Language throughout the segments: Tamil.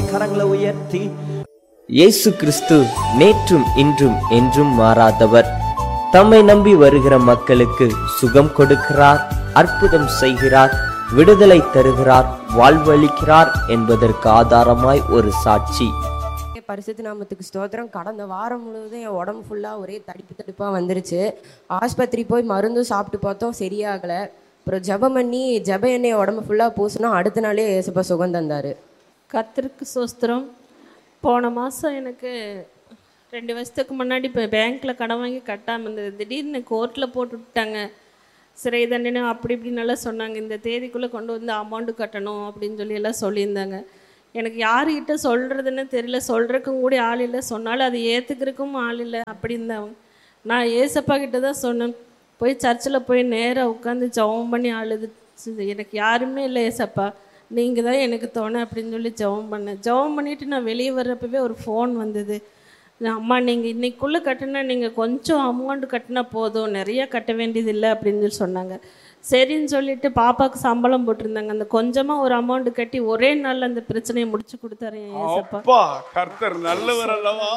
கரங்களை உயர்த்தி, இயேசு கிறிஸ்து நேற்றும் இன்றும் என்றும் மாறாதவர். தம்மை நம்பி வருகிற மக்களுக்கு சுகம் கொடுக்கிறார், அற்புதம் செய்கிறார், விடுதலை தருகிறார், வாழ்வளிக்கிறார் என்பதற்கு ஆதாரமாய் ஒரு சாட்சி. பரிசுத்த நாமத்துக்கு ஸ்தோத்திரம். கடந்த வாரம் முழுவதும் என் உடம்பு ஃபுல்லாக ஒரே தடிப்பாக வந்துருச்சு. ஆஸ்பத்திரி போய் மருந்தும் சாப்பிட்டு பார்த்தோம், சரியாகலை. அப்புறம் ஜெபம் பண்ணி ஜெப எண்ணெய் உடம்பு ஃபுல்லாக பூசினா அடுத்த நாளே ஏசப்பா சுகம் தந்தார். கர்த்தருக்கு ஸ்தோத்திரம். போன மாதம் எனக்கு 2 வருஷத்துக்கு முன்னாடி இப்போ பேங்க்கில் கடன் வாங்கி கட்டாமல் இருந்தது. திடீர்னு கோர்ட்டில் போட்டு விட்டாங்க, சிறை தண்டனை அப்படி இப்படின்னெல்லாம் சொன்னாங்க. இந்த தேதிக்குள்ளே கொண்டு வந்து அமௌண்ட்டு கட்டணும் அப்படின்னு சொல்லி எல்லாம் சொல்லியிருந்தாங்க. எனக்கு யாருக்கிட்ட சொல்கிறதுன்னு தெரியல, சொல்கிறக்கும் கூட ஆள் இல்லை, சொன்னாலும் அது ஏற்றுக்கிறக்கும் ஆள் இல்லை. அப்படி இருந்தவங்க நான் ஏசப்பா கிட்ட தான் சொன்னேன். போய் சர்ச்சில் போய் நேராக உட்காந்து ஜெபம் பண்ணி அழுது, எனக்கு யாருமே இல்லை ஏசப்பா, நீங்கள் தான் எனக்கு தோணை அப்படின்னு சொல்லி ஜெபம் பண்ணேன். ஜெபம் பண்ணிவிட்டு நான் வெளியே வர்றப்பவே ஒரு ஃபோன் வந்தது. அம்மா நீங்கள் இன்றைக்குள்ளே கட்டினா, நீங்கள் கொஞ்சம் அமௌண்ட்டு கட்டினா போதும், நிறையா கட்ட வேண்டியது இல்லை அப்படின்னு சொல்லி சொன்னாங்க. சரின்னு சொல்லிட்டு பாப்பாவுக்கு சம்பளம் போட்டிருந்தாங்க. அந்த கொஞ்சமாக ஒரு அமௌண்ட் கட்டி ஒரே நாளில் அந்த பிரச்சனையை முடிச்சு கொடுத்தாரு ஏசப்பா. கர்த்தர் நல்லவர் அல்லவா?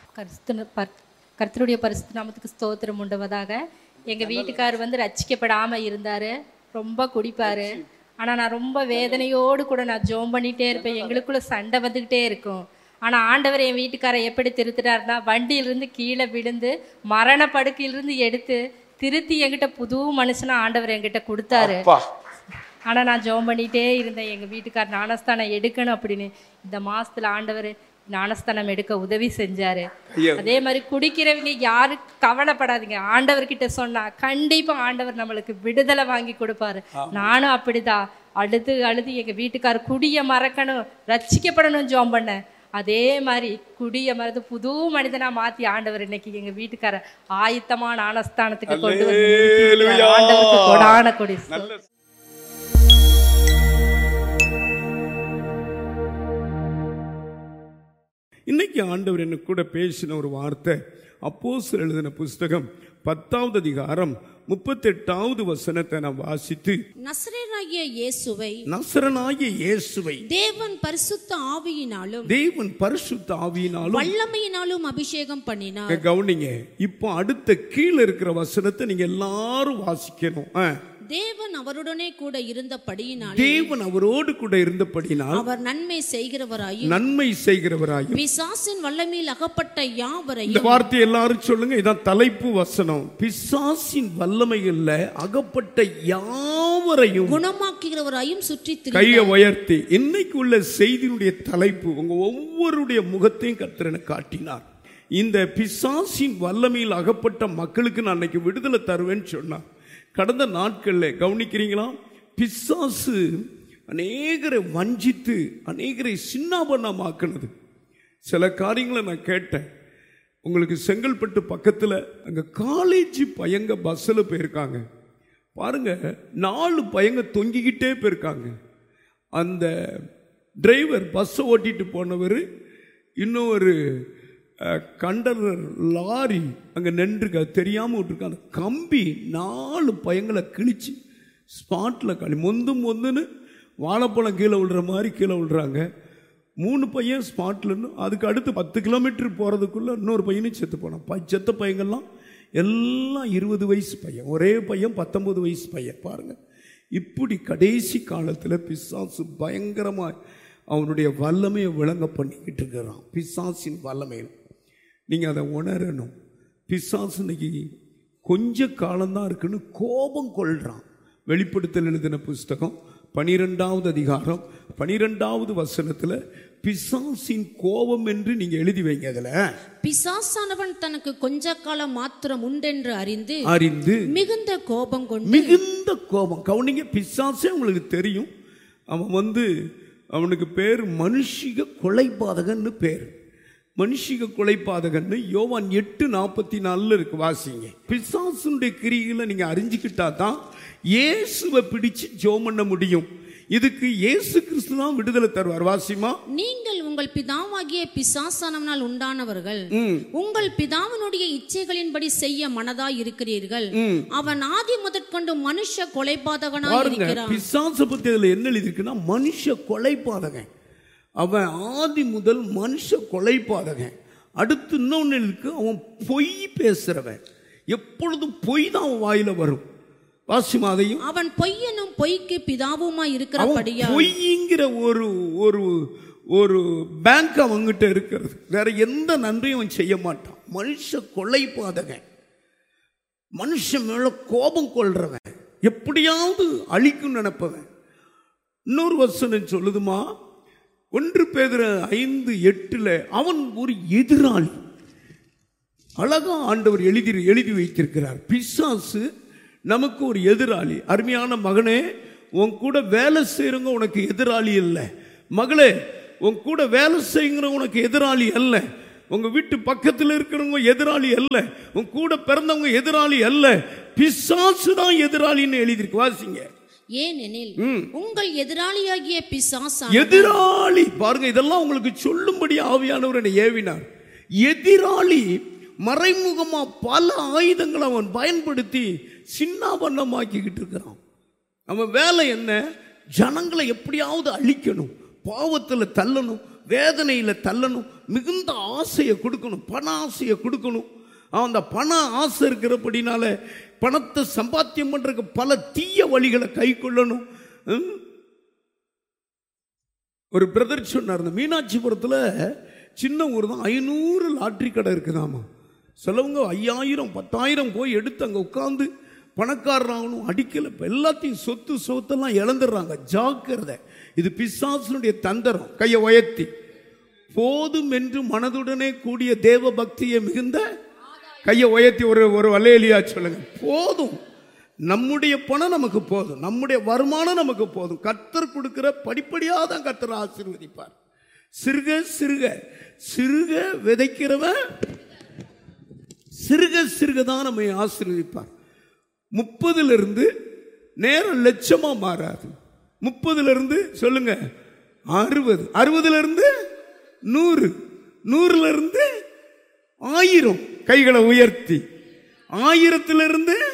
கர்த்தருடைய பரிசுத்த நாமத்துக்கு ஸ்தோத்திரம் உண்டுவதாக. எங்கள் வீட்டுக்காரர் ரட்சிக்கப்படாமல் இருந்தார், ரொம்ப குடிப்பார். ஆனால் நான் ரொம்ப வேதனையோடு கூட நான் ஜெபம் பண்ணிகிட்டே இருப்பேன். எங்களுக்குள்ளே சண்டை வந்துக்கிட்டே இருக்கும். ஆனால் ஆண்டவர் என் வீட்டுக்காரை எப்படி திருத்துட்டாருன்னா, வண்டியிலிருந்து கீழே விழுந்து மரண படுக்கையிலிருந்து எடுத்து திருத்தி என்கிட்ட புது மனுஷனா ஆண்டவர் என்கிட்ட கொடுத்தாரு. ஆனால் நான் ஜெபம் பண்ணிகிட்டே இருந்தேன், எங்கள் வீட்டுக்கார் ஞானஸ்தானம் எடுக்கணும் அப்படின்னு. இந்த மாதத்தில் ஆண்டவர் ஞானஸ்தானம் எடுக்க உதவி செஞ்சார். அதே மாதிரி குடிக்கிறவங்க யாரும் கவலைப்படாதீங்க, ஆண்டவர்கிட்ட சொன்னால் கண்டிப்பாக ஆண்டவர் நம்மளுக்கு விடுதலை வாங்கி கொடுப்பாரு. நானும் அப்படிதான் அழுது அழுது எங்கள் வீட்டுக்கார் குடியை மறக்கணும், ரட்சிக்கப்படணும் ஜெபம் பண்ணேன். அதே மாதிரி குடிய மருந்து புது மனிதனா மாத்தி ஆண்டவர் இன்னைக்கு எங்க வீட்டுக்கார ஆயத்தமான ஞானஸ்தானத்துக்கு கொண்டு வந்து ஆண்டவருக்கு கொடான கொடி. இன்னைக்கு ஆண்டவர் என்ன கூட பேசின ஒரு வார்த்தை, அப்போஸ்தலர் எழுதின புஸ்தகம் 10வது அதிகாரம் 38வது வசனத்தை நான் வாசித்து, நசரேயனாகிய இயேசுவை தேவன் பரிசுத்த ஆவியினாலும் வல்லமையினாலும் அபிஷேகம் பண்ணினார். கவனிங்க, இப்போ அடுத்த கீழே இருக்கிற வசனத்தை நீங்க எல்லாரும் வாசிக்கணும். தேவன் அவருடனே கூட இருந்தபடியினால், தேவன் அவரோடு கூட இருந்தபடியினால் அவர் நன்மை செய்கிறவராயும் பிசாசின் வல்லமையில் அகப்பட்ட யாவரையும். இந்த வார்த்தை எல்லாரும் சொல்லுங்க, இதான் தலைப்பு வசனம். பிசாசின் வல்லமையில அகப்பட்ட யாவரையும் குணமாக்குகிறவராயும் சுற்றி கையை உயர்த்தி. இன்னைக்கு உள்ள செய்தியினுடைய தலைப்பு உங்க ஒவ்வொருடைய முகத்தையும் கர்த்தர் காட்டினார். இந்த பிசாசின் வல்லமையில் அகப்பட்ட மக்களுக்கு நான் இன்னைக்கு விடுதலை தருவேன்னு சொன்னார். கடந்த நாட்களில் கவனிக்கிறீங்களா, பிசாசு அநேகரை வஞ்சித்து அநேகரை சின்னாபண்ணமாக்குனது. சில காரியங்களை நான் கேட்டேன். உங்களுக்கு செங்கல்பட்டு பக்கத்தில் அங்கே காலேஜ் பையங்க பஸ்ஸில் போயிருக்காங்க பாருங்க, 4 பையங்க தொங்கிக்கிட்டே போயிருக்காங்க. அந்த டிரைவர் பஸ்ஸை ஓட்டிட்டு போனவர், இன்னொரு கண்டனர் லாரி அங்கே நின்றுருக்க தெரியாமல் விட்டுருக்க, அந்த கம்பி 4 பையங்களை கிழிச்சு ஸ்பாட்டில் மொந்துன்னு வாழைப்பழம் கீழே விழுற மாதிரி கீழே விழுறாங்க. 3 பையன் ஸ்பாட்லன்னு, அதுக்கு அடுத்து 10 கிலோமீட்டர் போகிறதுக்குள்ளே இன்னொரு பையனும் செத்து போனான். செத்த பையங்கள்லாம் எல்லாம் 20 வயசு பையன், ஒரே பையன் 19 வயசு பையன். பாருங்கள், இப்படி கடைசி காலத்தில் பிசாசு பயங்கரமாக அவனுடைய வல்லமையை விளங்க பண்ணிக்கிட்டு இருக்கிறான். பிசாசின் வல்லமையில் நீங்கள் அதை உணரணும். பிசாசு இன்னைக்கு கொஞ்ச காலம்தான் இருக்குன்னு கோபம் கொள்கிறான். வெளிப்படுத்தல் எழுதின புஸ்தகம் 12வது அதிகாரம் 12வது வசனத்தில் பிசாசின் கோபம் என்று நீங்க எழுதி வைங்க. அதுல பிசாசானவன் தனக்கு கொஞ்ச காலம் மாத்திரம் உண்டென்று அறிந்து மிகுந்த கோபம். கவனிங்க, பிசாசே உங்களுக்கு தெரியும். அவன் அவனுக்கு பேர் மனுஷிக கொலைபாதகன்னு பேர். மனுஷிக கொலைபாதகன்னு யோவான் 8:44 இருக்கு, வாசிங்க. பிசாசுடைய கிரிகளை நீங்க அறிஞ்சிக்கிட்டா தான் இயேசுவை பிடிச்சு ஜெபம் பண்ண முடியும். இதுக்கு இயேசு கிறிஸ்து தான் விடுதலை தருவார். வாசிமா, நீங்கள் உங்கள் பிதாவாகிய பிசாசானவனால் உண்டானவர்கள், உங்கள் பிதாவினுடைய இச்சைகளின்படி செய்ய மனதாய் இருக்கிறீர்கள். அவன் ஆதி முதற்கொண்டு மனுஷ கொலைபாதகனாய் இருக்கிறான். பிசாசு பத்தி அதுல என்ன எழுதிருக்குன்னா, மனுஷ கொலைபாதகன். அவன் ஆதி முதல் மனுஷ கொலைபாதகன். அடுத்து இன்னொன்னுக்கு அவன் பொய் பேசுறவன். எப்பொழுதும் பொய் தான் அவன் வாயில வரும். வாசிமாதையும் அவன் பொய்யனும் பொய்க்கு பிதாவுமாய் இருக்கிறபடியா. பொய்ங்கிற ஒரு ஒரு பேங்க் அவங்கிட்ட இருக்கிறது. வேற எந்த நன்றியும் அவன் செய்ய மாட்டான். மனுஷ கொலைபாதகன், மனுஷன் மேல கோபம் கொள்றவன், எப்படியாவது அழிக்கும் நினைப்பவன். இன்னொரு வசனம் சொல்லுதுமா, 1 பேதுரு 5:8 அவன் ஒரு எதிராளி. அழகா ஆண்டவர் எழுதி வைத்திருக்கிறார். பிசாசு நமக்கு ஒரு எதிராளி. அருமையான மகனே, உன் கூட வேலை செய்யறவங்க உனக்கு எதிராளி அல்ல. மகளே, உன் கூட வேலை செய்யுங்கிற உனக்கு எதிராளி அல்ல. உங்க வீட்டு பக்கத்தில் இருக்கிறவங்க எதிராளி அல்ல. உன் கூட பிறந்தவங்க எதிராளி அல்ல. பிசாசு தான் எதிராளின்னு எழுதியிருக்கு. வாசிங்க. ஏனெனில் உங்கள் எதிராளியாகிய பிசாசு. எதிராளி பாருங்க, இதெல்லாம் உங்களுக்கு சொல்லும்படி ஆவியானவர் என்னை ஏவினார். எதிராளி மறைமுகமா பல ஆயுதங்களை அவன் பயன்படுத்தி சின்னாபன்னமாக்கிக்கிட்டு இருக்கிறான். அவன் வேலை என்ன? ஜனங்களை எப்படியாவது அழிக்கணும், பாவத்தில் தள்ளணும், வேதனையில் தள்ளணும், மிகுந்த ஆசையை கொடுக்கணும், பண ஆசையை கொடுக்கணும். அந்த பண ஆசை இருக்கிறபடினால பணத்தை சம்பாத்தியம் பண்றதுக்கு பல தீய வழிகளை கை கொள்ளணும். ஒரு பிரதர் சொன்னார், இந்த மீனாட்சிபுரத்தில் சின்ன ஊர் தான், 500 லாட்ரி கடை இருக்குதாமா. சிலவங்க 5000 10,000 போய் எடுத்து அங்கே உட்காந்து பணக்காரராகணும். அடிக்கல, எல்லாத்தையும் சொத்தெல்லாம் இழந்துடுறாங்க. ஜாக்கிரதை, இது பிசாசுனுடைய தந்திரம். கையை உயர்த்தி போதும் என்று மனதுடனே கூடிய தேவ பக்தியை மிகுந்த கையை உயர்த்தி ஒரு அல்லேலூயா சொல்லுங்க. போதும், நம்முடைய பணம் நமக்கு போதும், நம்முடைய வருமானம் நமக்கு போதும். கர்த்தர் கொடுக்கிற படிப்படியாக தான் கர்த்தர் ஆசீர்வதிப்பார். சிறுக சிறுக சிறுக விதைக்கிறவன் சிறுக சிறுக தான் நம்மை ஆசீர்வதிப்பார். 30 நேரம் லட்சமா மாறாது. 30 சொல்லுங்க 60, 60 100, 100 1000. கைகளை உயர்த்தி 1000 10,000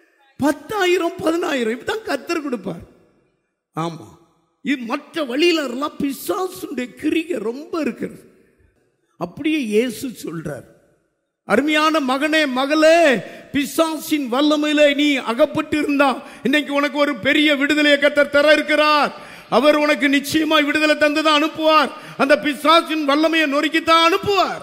10,000 இப்படிதான் கர்த்தர் கொடுப்பார். ஆமா, இது மற்ற வழியில பிசாசுடைய கிரியை ரொம்ப இருக்கிறது. அப்படியே இயேசு சொல்றார், அருமையான மகனே மகளே, பிசாசின் வல்லமையில நீ அகப்பட்டு இருந்தா இன்னைக்கு உனக்கு ஒரு பெரிய விடுதலையை கர்த்தர் தர இருக்கிறார். அவர் உனக்கு நிச்சயமா விடுதலை தந்துதான் அனுப்புவார். அந்த பிசாசின் வல்லமையை நொறுக்கித்தான் அனுப்புவார்.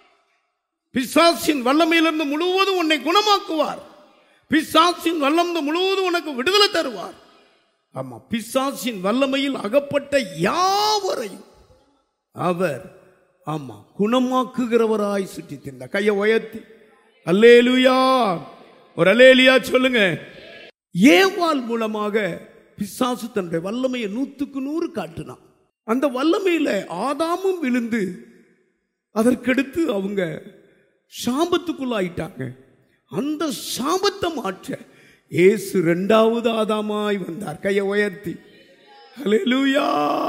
பிசாசின் வல்லமையிலிருந்து முழுவதும் உன்னை குணமாக்குவார். பிசாசின் வல்லமை முழுவதும் உனக்கு விடுதலை தருவார். ஆமா, பிசாசின் வல்லமையில் அகப்பட்ட யாவரையும் அவர் ஆமா குணமாக்குகிறவராய் சுற்றி திரிந்த. கையை உயர்த்தி அல்லேலூயா, ஒரு அல்லேலூயா சொல்லுங்க. ஏவாள் மூலமாக பிசாசு தன்னுடைய வல்லமையை 100க்கு 100 காட்டினான். அந்த வல்லமையில ஆதாமும் விழுந்து அதற்கடுத்து அவங்க சாபத்துக்குள்ளாயிட்டாங்க. அந்த சாபத்தை மாற்ற இயேசு 2வது ஆதாமாய் வந்தார். கையை உயர்த்தி அல்லேலூயா.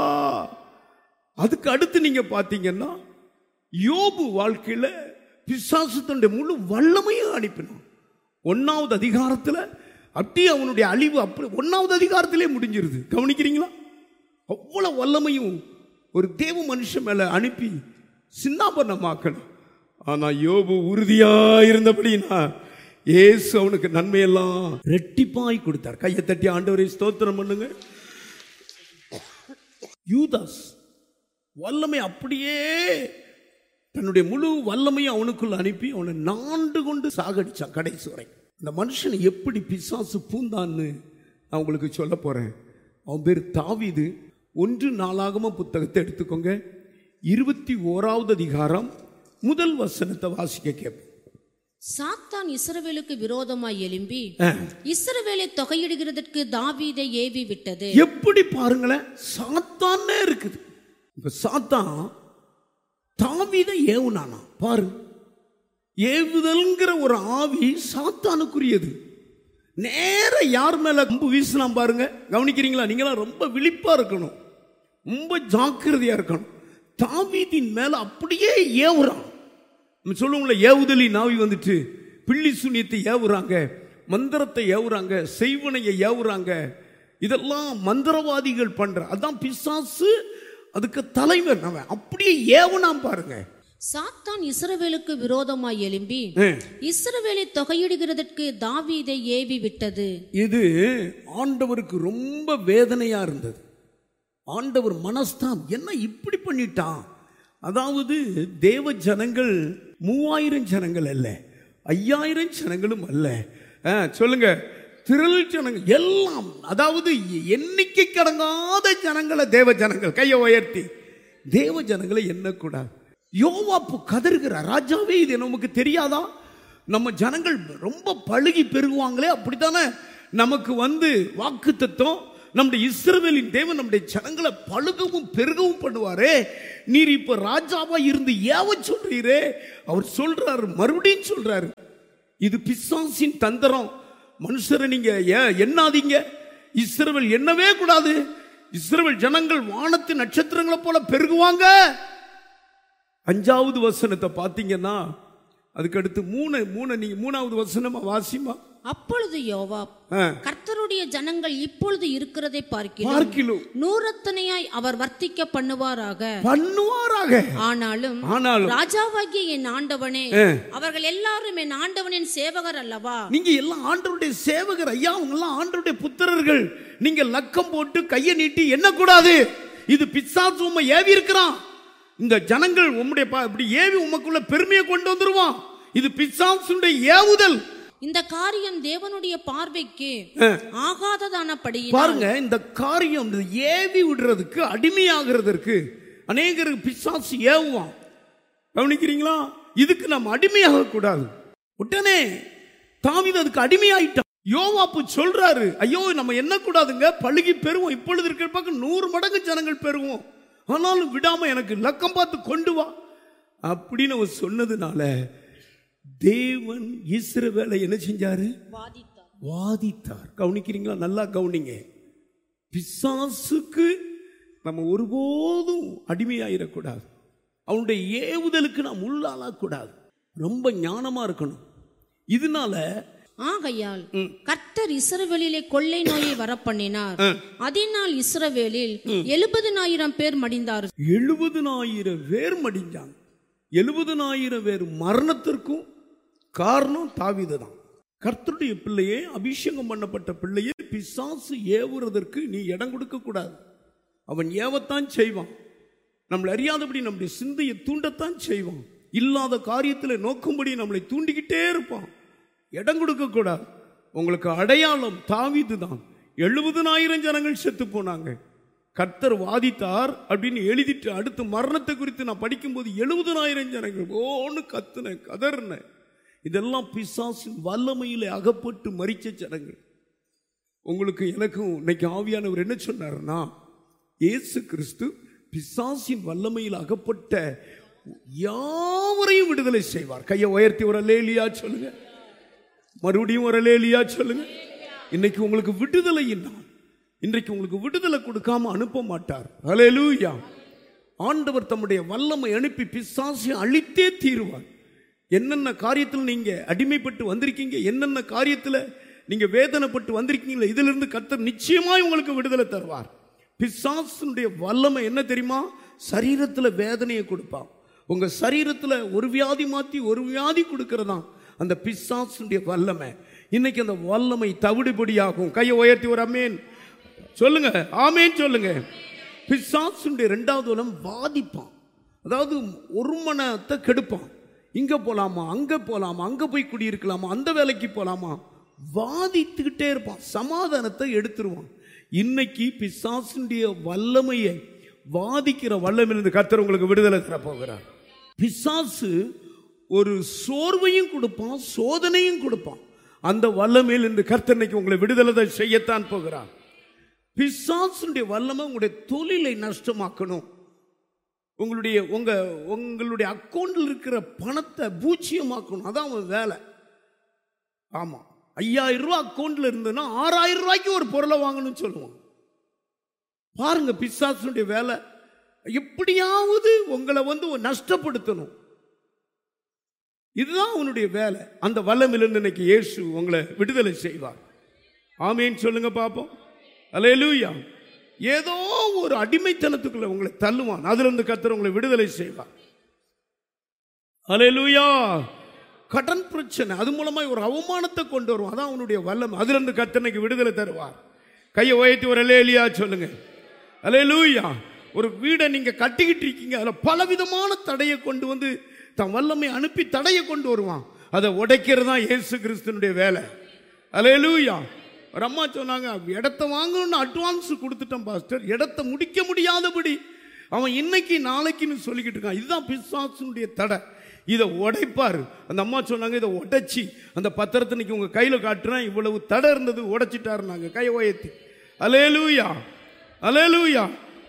அதுக்கு அடுத்து நீங்க பாத்தீங்கன்னா யோபு வாழ்க்கையில பிசாசு தன்னுடைய முழு வல்லமையும் அனுப்பினான். 1வது அதிகாரத்தில் அப்படியே அவனுடைய அழிவு அப்படி 1வது அதிகாரத்திலே முடிஞ்சிருது. கவனிக்கிறீங்களா? அவ்வளவு வல்லமையும் ஒரு தேவ மனுஷன் மேல அனுப்பி சின்னாபன்னமாக்கணும். ஆனா யோபு உறுதியா இருந்தபடினா இயேசு அவனுக்கு நன்மையெல்லாம் ரெட்டிப்பாய் கொடுத்தார். கையை தட்டி ஆண்டவரை ஸ்தோத்திரம் பண்ணுங்க. யூதாஸ் வல்லமை அப்படியே தன்னுடைய முழு வல்லமையும் அவனுக்குள்ள அனுப்பி அவனை நாண்டு கொண்டு சாகடிச்சான் கடைசி வரை. அந்த மனுஷனை எப்படி பிசாசு பூந்தான்னு நான் உங்களுக்கு சொல்ல போறேன். அவன் பேர் தாவீது. 1 நாளாகம புத்தகத்தை எடுத்துக்கோங்க. 21வது அதிகாரம் 1 வசனத்தை வாசிக்க கேட்போம். சாத்தான் இஸ்ரவேலுக்கு விரோதமாய் எழும்பி இஸ்ரவேலை தொகையிடுகிறதற்கு தாவீதை ஏவி விட்டது. எப்படி பாருங்களேன், சாத்தானே இருக்குது. இப்ப சாத்தான் தாவீதை ஏவுனானா பாரு. ஏவுதல்ங்கிற ஒரு ஆவி சாத்தானுக்குரியது. நேர யார் மேல அம்பு வீசலாம் பாருங்க. கவனிக்கிறீங்களா? நீங்களாம் ரொம்ப விழிப்பா இருக்கணும், ரொம்ப ஜாக்கிரதையா இருக்கணும். தாவீதின் மேல அப்படியே ஏவுறான். நம்ம சொல்லுவோம்ல, ஏவுதலி நாவி வந்துட்டு பில்லி சூனியத்தை ஏவுறாங்க, மந்திரத்தை ஏவுறாங்க, செய்வனையை ஏவுறாங்க. இதெல்லாம் மந்திரவாதிகள் பண்ற. அதான் பிசாசு அதுக்கு தலைவன் அவன். அப்படியே ஏவனாம் பாருங்க. சாத்தான் இஸ்ரவேலுக்கு விரோதமாய் எழும்பி இஸ்ரவேலை தொகையிடுகிறதற்கு தாவீதை ஏவி விட்டது. இது ஆண்டவருக்கு ரொம்ப வேதனையா இருந்தது. ஆண்டவர் மனஸ்தான், என்ன இப்படி பண்ணிட்டான். அதாவது தேவ ஜனங்கள் 3000 ஜனங்கள் அல்ல, 5000 ஜனங்களும் அல்ல, சொல்லுங்க திரள் ஜனங்கள் எல்லாம், அதாவது எண்ணிக்கை கடங்காத ஜனங்களை, தேவ ஜனங்கள் கையை உயர்த்தி தேவ ஜனங்களை எண்ணக்கூடாது. யோவாப்பு கதறுகிறார், ராஜாவே இது நமக்கு தெரியாதா, நம்ம ஜனங்கள் ரொம்ப பழுகி பெருகுவாங்களே, அப்படித்தானே நமக்கு வாக்குத்தத்தம், நம்முடைய இஸ்ரவேலின் தேவன் நம்முடைய ஜனங்களை பழுகவும் பெருகவும் பண்ணுவாரே, நீர் இப்ப ராஜாவா இருந்து ஏவ சொல்றீரே. அவர் சொல்றாரு, மறுபடியும் சொல்றாரு, இது பிசாசின் தந்திரம், மனுஷரை நீங்க எண்ணாதீங்க, இஸ்ரவேல் எண்ணவே கூடாது, இஸ்ரவேல் ஜனங்கள் வானத்து நட்சத்திரங்களை போல பெருகுவாங்க. 5வது வசனத்தை பார்த்தீங்கன்னா அதுக்கு அடுத்து நீங்க 3வது வசனமா வாசிமா. அப்பொழுது யோவாப், கர்த்தருடைய ஜனங்கள் இப்பொழுது இருக்கிறதை பார்க்கிலும் 100 அவர் வர்த்திக்க பண்ணுவாராக. ஆனாலும் ராஜாவாகிய என் ஆண்டவனே, அவர்கள் எல்லாரும் என் ஆண்டவனின் சேவகர் அல்லவா. நீங்க எல்லாம் ஆண்டவருடைய சேவகர் ஐயா, அவங்க எல்லாம் ஆண்டவருடைய புத்திரர்கள். நீங்க லக்கம் போட்டு கையை நீட்டி எண்ணக்கூடாது. இது பிசாசு உம்மை ஏவி இருக்கிறான். இந்த ஜனங்கள் உம்முடைய இப்படி ஏவி உமக்குள்ள பெருமையை கொண்டு வந்துருவான். இது பிசாசுடைய ஏவுதல். இந்த காரியம் தேவனுடைய பார்வைக்கு ஆகாததானபடி பாருங்க, இந்த காரியம் ஏவி விடுறதுக்கு, அடிமையாகிறதுக்கு அநேகருக்கு பிசாசு ஏவுவான். கவனிக்கிறீங்களா? இதுக்கு நம்ம அடிமையாக கூடாது. உடனே தாவீது அதுக்கு அடிமையாயிட்டான். யோவாப்பு சொல்றாரு, ஐயோ நம்ம என்ன கூடாதுங்க, பழுகி பெறுவோம், இப்பொழுது இருக்கிற பக்கம் 100 மடங்கு ஜனங்கள் பெறுவோம், ஆனாலும் விடாம எனக்கு லக்கம் பார்த்து கொண்டு வா அப்படின்னு அவர் சொன்னதுனால தேவன் இஸ்ரவேலை என்ன செஞ்சாரு? வாதித்தார். கவனிக்கிறீங்களா? நல்லா கவனிங்க. பிசாசுக்கு நம்ம ஒருபோதும் அடிமையாயிடக்கூடாது. அவனுடைய ஏவுதலுக்கு நாம் உள்ளாகக்கூடாது. ரொம்ப ஞானமா இருக்கணும். இதனால ஆகையால் கர்த்தர் இஸ்ரவேலிலே கொள்ளை நோயை வரப்பண்ணினார். அதனால் இஸ்ரவேலில் 70,000 பேர் மடிந்தார்கள். 70,000 பேர் மடிஞ்சாங்க. 70,000 பேர் மரணத்திற்கும் காரணம் தாவீது தான். கர்த்தருடைய பிள்ளையே, அபிஷேகம் பண்ணப்பட்ட பிள்ளையே, பிசாசு ஏவுறதற்கு நீ இடம் கொடுக்க கூடாது. அவன் ஏவத்தான் செய்வான். நம்மளை அறியாதபடி நம்முடைய சிந்தையை தூண்டத்தான் செய்வான். இல்லாத காரியத்தில் நோக்கும்படி நம்மளை தூண்டிக்கிட்டே இருப்பான். இடம் கொடுக்க கூடாது. உங்களுக்கு அடையாளம் தாவீது தான். 70,000 ஜனங்கள் செத்து போனாங்க. கர்த்தர் வாதித்தார் அப்படின்னு எழுதிட்டு அடுத்து மரணத்தை குறித்து நான் படிக்கும்போது 70,000 ஜனங்கள் ஓன்னு கத்துன கதர்ன. இதெல்லாம் பிசாசின் வல்லமையிலே அகப்பட்டு மரிச்ச ஜனங்கள். உங்களுக்கு எனக்கும் இன்னைக்கு ஆவியானவர் என்ன சொன்னார்னா, இயேசு கிறிஸ்து பிசாசின் வல்லமையில் அகப்பட்ட யாவரையும் விடுதலை செய்வார். கையை உயர்த்தி ஒரு அல்லேலூயா சொல்லுங்க. மறுபடியும் ஒரு அல்லேலூயா சொல்லுங்க. இன்னைக்கு உங்களுக்கு விடுதலை இல்லை. இன்றைக்கு உங்களுக்கு விடுதலை கொடுக்காம அனுப்ப மாட்டார். அல்லேலூயா. ஆண்டவர் தம்முடைய வல்லமை அனுப்பி பிசாசை அழித்தே தீருவார். என்னென்ன காரியத்தில் நீங்க அடிமைப்பட்டு வந்திருக்கீங்க, என்னென்ன காரியத்தில் நீங்க வேதனைப்பட்டு வந்திருக்கீங்களா, இதிலிருந்து கர்த்தர் நிச்சயமாய் உங்களுக்கு விடுதலை தருவார். பிசாசுடைய வல்லமை என்ன தெரியுமா? சரீரத்தில் வேதனையை கொடுப்பான். உங்க சரீரத்தில் ஒரு வியாதி மாற்றி ஒரு வியாதி கொடுக்கறதான் அந்த பிசாசுடைய வல்லமை. இன்னைக்கு அந்த வல்லமை தவிடுபடியாகும். கையை உயர்த்தி ஒரு அமேன் சொல்லுங்க, ஆமேன் சொல்லுங்க. பிசாசுடைய 2வது வல்லம் வாதிப்பான். அதாவது ஒரு மனத்தை கெடுப்பான். இங்க போலாமா, அங்க போலாமா, அங்க போய் குடியிருக்கலாமா, அந்த வேலைக்கு போலாமா, வாதித்துக்கிட்டே இருப்பான். சமாதானத்தை எடுத்துருவான். இன்னைக்கு பிசாசுடைய வல்லமையை வாதிக்கிற வல்லமையிலிருந்து கர்த்தர் உங்களுக்கு விடுதலை தர போகிறார். பிசாசு ஒரு சோர்வையும் கொடுப்பான், சோதனையும் கொடுப்பான். அந்த வல்லமையில் இருந்து கர்த்தர் இன்னைக்கு உங்களை விடுதலை செய்யத்தான் போகிறார். பிசாசுடைய வல்லமை உங்களுடைய தொழிலை நஷ்டமாக்கணும். உங்களுடைய அக்கௌண்டில் இருக்கிற பணத்தை பூச்சியமாக்கணும். அதான் அவன் வேலை. ஆமா, 5,000 ரூபாய் அக்கௌண்ட்ல இருந்ததுன்னா 6,000 ரூபாய்க்கு ஒரு பொருளை வாங்கணும்னு சொல்லுவான். பாருங்க பிசாசுடைய வேலை. எப்படியாவது உங்களை நஷ்டப்படுத்தணும். இதுதான் அவனுடைய வேலை. அந்த வல்லமையிலிருந்து இன்னைக்கு இயேசு உங்களை விடுதலை செய்வார். ஆமேன் சொல்லுங்க பாப்போம். அல்லேலூயா. ஏதோ ஒரு அடிமைத்தனத்துக்குள்ள உங்களை தள்ளுவான். அதுல இருந்து கர்த்தர் உங்களை விடுதலை செய்வார். அல்லேலூயா. கடன் பிரச்சனை, அது மூலமா ஒரு அவமானத்தை கொண்டு வருவான். அதான் அவனுடைய வல்லமை. அதுல இருந்து கர்த்தர் விடுதலை தருவார். கையை உயர்த்தி ஒரு அல்லேலூயா சொல்லுங்க. அல்லேலூயா. ஒரு வீடை நீங்க கட்டிக்கிட்டு இருக்கீங்க, அதுல பலவிதமான தடையை கொண்டு வந்து தன் வல்லமை அனுப்பி தடையை கொண்டு வருவான். அதை உடைக்கிறது தான் இயேசு கிறிஸ்துனுடைய வேலை. அல்லேலூயா. ஒரு அம்மா சொன்னாங்க, இடத்த வாங்கணும்னு அட்வான்ஸ் கொடுத்துட்டோம் பாஸ்டர், இடத்த முடிக்க முடியாதபடி அவன் இன்னைக்கு நாளைக்குன்னு சொல்லிக்கிட்டு இருக்கான். இதுதான் பிசாசுனுடைய தடை. இதை உடைப்பார். அந்த அம்மா சொன்னாங்க, இதை உடைச்சி அந்த பத்திரத்தை இன்னைக்கு உங்க கையில காட்டுறேன், இவ்வளவு தடை இருந்தது உடைச்சிட்டாருனாங்க. கை உயர்த்தி அல்லேலூயா. அல்லேலூயா.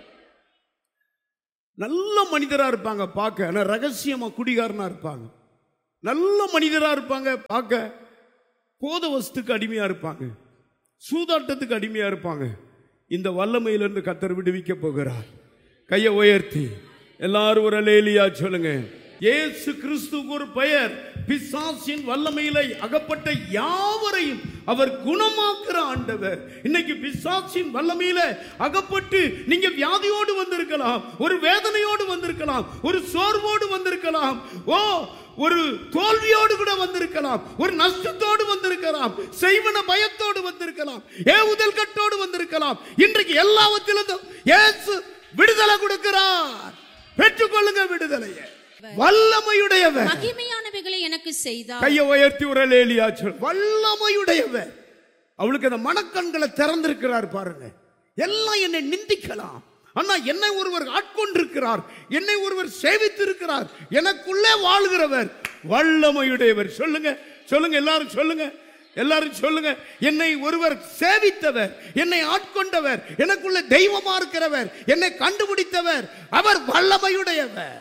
நல்ல மனிதரா இருப்பாங்க பார்க்க, ஆனா ரகசியமா குடிகாரனா இருப்பாங்க. நல்ல மனிதரா இருப்பாங்க பார்க்க, போத வஸ்துக்கு அடிமையா இருப்பாங்க, சூதாட்டத்துக்கு அடிமையா இருப்பாங்க. இந்த வல்லமையிலிருந்து கர்த்தர் விடுவிக்க போகிறார். கையை உயர்த்தி எல்லாரும் ஒரு அல்லேலூயா சொல்லுங்க. இயேசு கிறிஸ்துவுக்கு ஒரு பெயர், பிசாசின் வல்லமையில அகப்பட்ட யாவரையும் அவர் குணமாக்குற ஆண்டவர். இன்னைக்கு பிசாசின் வல்லமையில அகப்பட்டு நீங்க வியாதியோடு வந்திருக்கலாம், ஒரு வேதனையோடு வந்திருக்கலாம், ஒரு சோர்வோடு வந்திருக்கலாம், ஒரு தோல்வியோடு கூட வந்திருக்கலாம், ஒரு நஷ்டத்தோடு வந்திருக்கலாம், செய்வன பயத்தோடு வந்திருக்கலாம், ஏவுதல் கட்டோடு வந்திருக்கலாம். இன்றைக்கு எல்லாவற்றிலும் இயேசு விடுதலை கொடுக்கிறார். பெற்றுக்கொள்ளுங்க விடுதலையை. வல்லமையுடையவர், மகிமையானவைகளை எனக்கு செய்தார். கையை உயர்த்தி ஒரு அல்லேலூயா சொல். வல்லமையுடையவர். அவளுக்கு அந்த மனக்கண்களை திறந்திருக்கிறார் பாருங்க. எல்லாம் என்னை நிந்திக்கலாம், ஆனா என்னை ஒருவர் ஆட்கொண்டிருக்கிறார், என்னை ஒருவர் சேவித்திருக்கிறார், எனக்குள்ளே வாழ்கிறவர் வல்லமையுடையவர். சொல்லுங்க சொல்லுங்க எல்லாரும் சொல்லுங்க, எல்லாரும் சொல்லுங்க. என்னை ஒருவர் சேவித்தவர், என்னை ஆட்கொண்டவர், எனக்குள்ள தெய்வமா இருக்கிறவர், என்னை கண்டுபிடித்தவர், அவர் வல்லமையுடையவர்.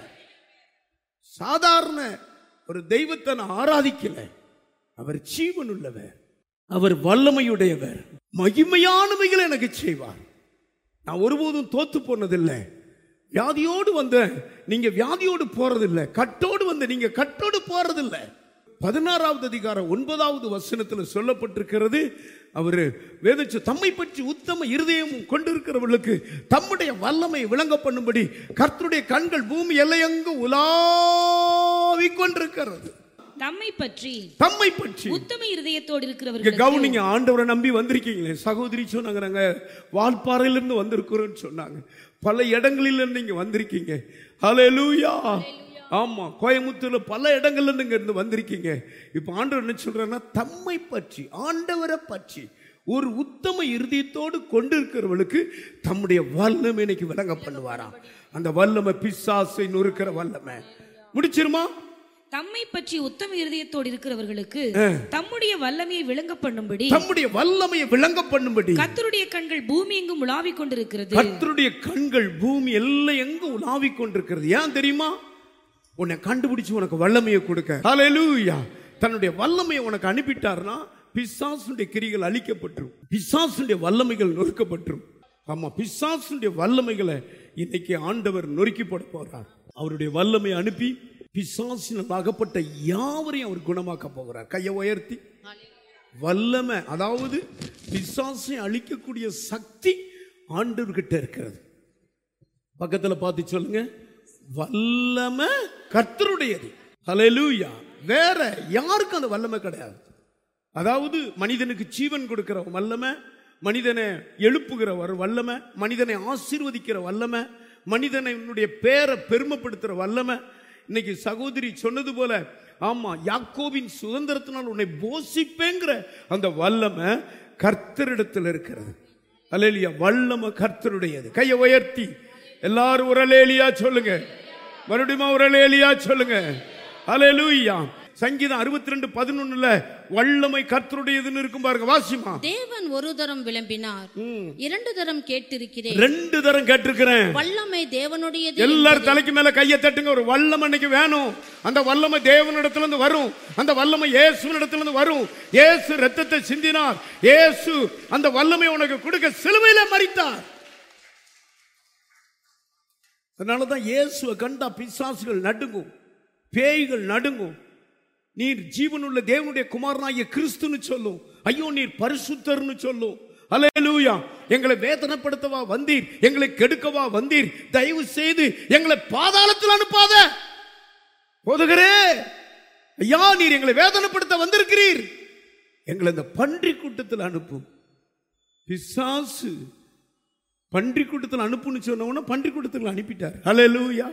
சாதாரண ஒரு தெய்வத்தை நான் ஆராதிக்கல, அவர் ஜீவன் உள்ளவர், அவர் வல்லமையுடையவர். மகிமையானவைகளை எனக்கு செய்வார். நான் ஒருபோதும் தோத்து போனதில்லை. வியாதியோடு வந்த நீங்க வியாதியோடு போறதில்லை, கட்டோடு வந்த நீங்க கட்டோடு போறதில்லை. 16வது அதிகாரம் 9வது வசனத்தில் சொல்லப்பட்டிருக்கிறது, அவரு வேதச்சு தம்மை பற்றி உத்தம இருதயமும் கொண்டிருக்கிறவர்களுக்கு தம்முடைய வல்லமை விளங்க பண்ணும்படி கர்த்தருடைய கண்கள் பூமி எல்லையெங்கு உலாவிக் கொண்டிருக்கிறது. தம்மை பற்றி உத்தம இருதயத்தோடு இருக்கிறவர்கள். கவனிங்க, ஆண்டவரை நம்பி வந்திருக்கீங்களே. சகோதரி சொன்னாங்க, நாங்க வால்பாறையிலிருந்து வந்திருக்கிறோம் சொன்னாங்க. பல இடங்களில் நீங்க வந்திருக்கீங்க. ஹல்லேலூயா. ஆமா, கோயம்புத்தூர்ல பல இடங்கள்ல இருந்து இங்க இருந்து வந்திருக்கீங்க. இப்ப ஆண்டவர் என்ன சொல்றாருன்னா, தம்மை பற்றி, ஆண்டவரை பற்றி ஒரு உத்தம இருதயத்தோடு கொண்டிருக்கிறவர்களுக்கு தம்முடைய வல்லமை இன்னைக்கு விளங்க பண்ணுவாராம். அந்த வல்லமை பிசாசை நொறுக்கிற வல்லமை. முடிச்சிருமா? தம்மை பற்றி உத்தம இருதயத்தோடு இருக்கிறவர்களுக்கு தம்முடைய வல்லமையை விளங்க பண்ணும்படி, தம்முடைய வல்லமையை விளங்க பண்ணும்படி கர்த்தருடைய கண்கள் பூமி எங்கும் உலாவிக் கொண்டிருக்கிறது. கர்த்தருடைய கண்கள் பூமி எல்லாம் எங்கும் உலாவிக் கொண்டிருக்கிறது. ஏன் தெரியுமா? உன்னை கண்டுபிடிச்சு உனக்கு வல்லமையை கொடுக்க. ஹல்லேலூயா. தன்னுடைய வல்லமையை உனக்கு அனுப்பிட்டார்னா பிசாசுடைய கிரிகள் அழிக்கப்பட்டுரும், பிசாசுடைய வல்லமைகள் நொறுக்கப்பட்டுரும். ஆமா, பிசாசுடைய வல்லமைகளை இன்னைக்கு ஆண்டவர் நொறுக்கி போட போறார். அவருடைய வல்லமையை அனுப்பி பிசாசினால் அகப்பட்ட யாவரையும் அவர் குணமாக்க போகிறார். கையை உயர்த்தி. வல்லமை, அதாவது பிசாசை அழிக்கக்கூடிய சக்தி ஆண்டவர்கிட்ட இருக்கிறது. பக்கத்துல பார்த்து சொல்லுங்க, வல்லமை கர்த்தருடையது. ஹல்லேலூயா. வேற யாருக்கும் அந்த வல்லமை கிடையாது. அதாவது மனிதனுக்கு ஜீவன் கொடுக்கிற வல்லமை, மனிதனை எழுப்புகிற வல்லமை, மனிதனை ஆசீர்வதிக்கிற வல்லமை, மனிதனுடைய பேரை பெருமைப்படுத்துற வல்லமை. இன்னைக்கு சகோதரி சொன்னது போல, ஆமா, யாக்கோபின் சுதந்திரத்தினால் உன்னை போஷிப்பேங்கிற அந்த வல்லமை கர்த்தரிடத்தில் இருக்கிறது. அல்லேலூயா. வல்லமை கர்த்தருடையது. கையை உயர்த்தி எல்லாரும் ஒரு அல்லேலூயா சொல்லுங்க. மறுபடியும் ஒரு அல்லேலூயா சொல்லுங்க. அல்லேலூயா. சங்கீதம் 62:11 வல்லமை கர்த்தருடையதுன்னு இருக்கும் பாருங்க. வாசிமா. தேவன் ஒரு தரம் விளம்பினார், 2 தரம் கேட்டிருக்கிறேன். 2 தரம் கேட்டிருக்கிறேன். வல்லமை தேவனுடையது. எல்லாரும் தலைக்கு மேல கையை தட்டுங்க. ஒரு வல்லமை இன்னைக்கு வேணும். அந்த வல்லமை தேவனிடத்துல இருந்து வரும். அந்த வல்லமை இயேசுவினிடத்துல இருந்து வரும். இயேசு இரத்தத்தை சிந்தினார். இயேசு அந்த வல்லமை உனக்கு கொடுக்க சிலுவையில மரித்தார். அதனாலதான் இயேசுவை கண்டா பிசாசுகள் நடுங்கும், பேய்கள் நடுங்கும். நீர் ஜீவனுள்ள தேவனுடைய குமாரனாகிய கிறிஸ்துன்னு சொல்லும். ஐயோ, நீர் பரிசுத்தர்னு சொல்லும். ஹல்லேலூயா. எங்களை வேதனைப்படுத்தவா வந்தீர், எங்களை கெடுக்கவா வந்தீர், தயவு செய்து எங்களை பாதாளத்தில் அனுப்பாத. போதுகிறே ஐயா, நீர் எங்களை வேதனைப்படுத்த வந்திருக்கிறீர், எங்களை இந்த பன்றி கூட்டத்தில் அனுப்பும். பிசாசு பன்றி கூட்டத்தில் அனுப்புன்னு சொன்ன பன்றி கூட்டத்தில் அனுப்பிட்டார். ஹல்லேலூயா.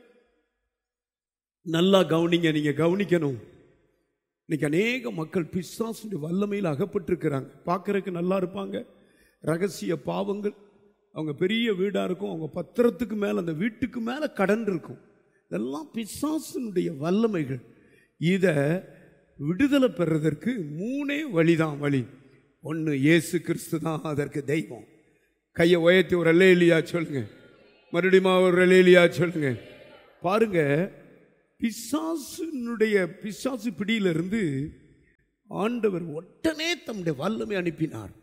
நல்லா கவனிங்க, நீங்க கவனிக்கணும். இன்னைக்கு அநேக மக்கள் பிசாசுடைய வல்லமையில் அகப்பட்டிருக்கிறாங்க. பார்க்கறதுக்கு நல்லா இருப்பாங்க, ரகசிய பாவங்கள், அவங்க பெரிய வீடா இருக்கும், அவங்க பத்திரத்துக்கு மேல அந்த வீட்டுக்கு மேல கடன் இருக்கும். இதெல்லாம் பிசாசுடைய வல்லமைகள். இத விடுதலை பெறதற்கு 3 வழிதான். வழி ஒன்று, இயேசு கிறிஸ்து தான் அதற்கு தெய்வம். கையை உயர்த்தி ஒரு அல்லேலூயா சொல்லுங்க. மறுபடியும் ஒரு அல்லேலூயா சொல்லுங்க. பாருங்க, பிசாசு பிடியிலிருந்து ஆண்டவர் உடனே தம்முடைய வல்லமை அனுப்பினார்.